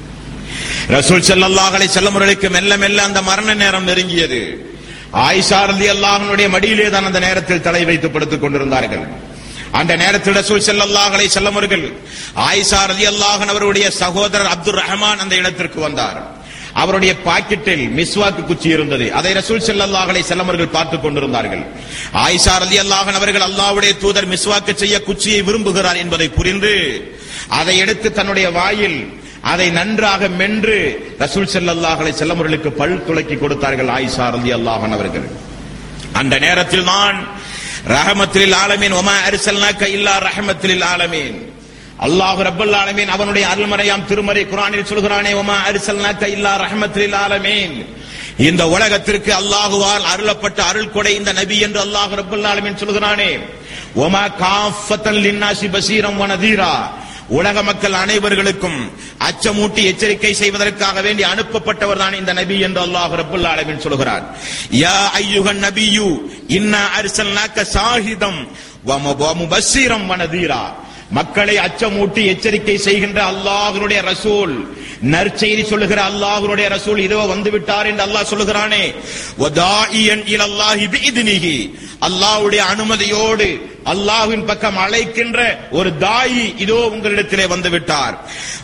ரசூல் ஸல்லல்லாஹு அலைஹி வஸல்லம் அவர்களுக்கு மெல்ல மெல்ல அந்த மரண நேரம் நெருங்கியது. ஆயிஷா ரலியல்லாஹு அன்ஹுடைய மடியிலே தான் அந்த நேரத்தில் தலை வைத்து படுத்துக் கொண்டிருந்தார்கள். அந்த நேரத்தில் ரசூல் ஸல்லல்லாஹு அலைஹி வஸல்லம் அவர்கள் ஆயிஷா ரலியல்லாஹு அன்ஹா அவருடைய சகோதரர் அப்துர் ரஹ்மான் அந்த இடத்திற்கு வந்தார். அவருடைய பாக்கெட்டில் மிஸ்வாக்கு குச்சி இருந்தது. அதை ரசூல் ஸல்லல்லாஹு அலைஹி வஸல்லம் அவர்கள் பார்த்துக் கொண்டிருந்தார்கள். ஆயிஷா ரலியல்லாஹு அன்ஹா அவர்கள் அல்லாஹ்வுடைய தூதர் மிஸ்வாக்கு செய்ய குச்சியை விரும்புகிறார் என்பதை புரிந்து அதை எடுத்து தன்னுடைய வாயில் அதை நன்றாக மென்று ரசூல் ஸல்லல்லாஹு அலைஹி வஸல்லம் அவர்களுக்கு பல் துலக்கி கொடுத்தார்கள் ஆயிஷா ரலியல்லாஹு அன்ஹா அவர்கள். அந்த நேரத்தில் தான் ரஹமத்துல் ஆலமீன் வமா அர்ஸல்னாக இல்லா ரஹமத்துல் ஆலமீன், அல்லாஹ் ரப்பல் ஆலமீன் அவனுடைய அருள்மறையாம் திருமறை குர்ஆனில் சொல்கிறானே, வமா அர்ஸல்னாக இல்லா ரஹமத்துல் ஆலமீன், இந்த உலகத்திற்கு அல்லாஹ்வால் அருளப்பட்ட அருள் கொடை இந்த நபி என்று அல்லாஹ் ரப்பல் ஆலமீன் சொல்கிறானே, வமா காஃபத்தன் லின்னாசி பஸீரம் வ நதீரா, உலக மக்கள் அனைவர்களுக்கும் அச்சமூட்டி எச்சரிக்கை செய்வதற்காக வேண்டி அனுப்பப்பட்டவர் தான் இந்த நபி என்று அல்லாஹ் ரப்பல் ஆலமீன் சொல்கிறார். யா அய்யுஹன் நபியு இன்னா அர்ஸல்னாக ஷாஹிதம் வ முபஸ்ஸிரம் வ நதீரா, மக்களை அச்சமூட்டி எச்சரிக்கை செய்கின்ற அல்லாஹ்வுடைய ரசூல், நற்செய்தி சொல்லுகிற அல்லாஹ்வுடைய ரசூல் இதோ வந்து விட்டார் என்று அல்லாஹ் சொல்லுகிறானே, வதாஇயன் இலல்லாஹி பிஇத்னிஹி, அல்லாஹ்வுடைய அனுமதியோடு அல்லாஹ்வின் பக்கம் அழைக்கின்ற ஒரு தாயி இதோ உங்களிடத்திலே வந்து விட்டார்.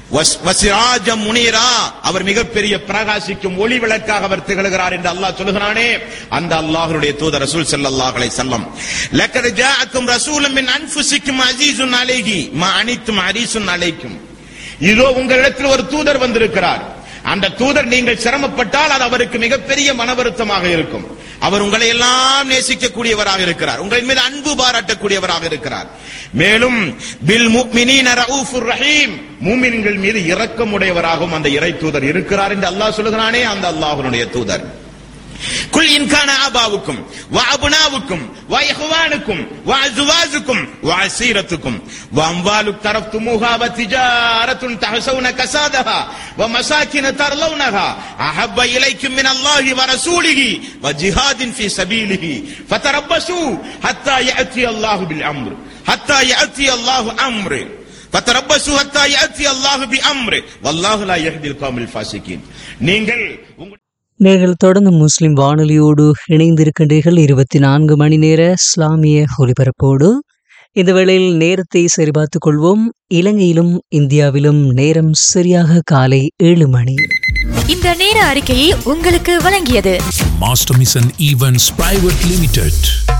வசிராஜ முனீரா, அவர் மிகப்பெரிய பிரகாசிக்கும் ஒளி விளக்காக அவர் திகழ்கிறார் என்று அல்லாஹ் சொல்லுகிறானே, அந்த அல்லாஹ்வுடைய தூதர் ரசூல் ஸல்லல்லாஹு அலைஹி வஸல்லம். லக்கத் ஜாஅக்கும் ரசூலும் மின் அன்ஃபுசிக்கும் அஸீஸுன் அலைஹி மா அனித்தும் ஹரீஸுன் அலைக்கும், இதோ உங்களிடத்தில் ஒரு தூதர் வந்திருக்கிறார். அந்த தூதர் நீங்கள் சிரமப்பட்டால் அது அவருக்கு மிகப்பெரிய மன வருத்தமாக இருக்கும். அவர் உங்களை எல்லாம் நேசிக்கக்கூடியவராக இருக்கிறார், உங்களின் மீது அன்பு பாராட்டக்கூடியவராக இருக்கிறார். மேலும் பில் முஃமினீன ரഊஃபுர் ரஹீம், மூமின்கள் மீது இரக்கமுடையவராகவும் அந்த இறை தூதர் இருக்கிறார் என்று அல்லாஹ் சொல்கிறானே, அந்த அல்லாஹ்வுடைய தூதர். குல் இன் கான ஆபாவுக்கும் வ அப்னாவுக்கும் வ இஹ்வானுக்கும் வ அஸ்வாஜுக்கும் வ அஸீரத்துக்கும் வ அம்வாலு தரஃப்துமுஹா வ திஜாரத்துன் தஹஸவுன கஸாதஹா வ மசாகின தர்லவுனஹா அஹப்ப இலைக்கும் மினல்லாஹி வ ரசூலிஹி வ ஜிஹாதின் ஃபீ சபீலிஹி ஃபதரப்பஸூ ஹத்தா யஅதி அல்லாஹு பில் அம்ர் ஹத்தா யஅதி அல்லாஹு அம்ர் ஃபதரப்பஸூ ஹத்தா யஅதி அல்லாஹு பி அம்ர் வல்லாஹு லா யஹ்தில் கௌமில் ஃபாஸிகீன். நீங்கள் நீங்கள் தொடர்ந்து முஸ்லிம் வானொலியோடு இணைந்திருக்கின்றீர்கள். இருபத்தி நான்கு மணி நேர இஸ்லாமிய ஒலிபரப்போடு. இந்த வேளையில் நேரத்தை சரிபார்த்துக் கொள்வோம். இலங்கையிலும் இந்தியாவிலும் நேரம் சரியாக காலை ஏழு மணி. இந்த நேர அறிக்கையை உங்களுக்கு வழங்கியது master mission events private limited.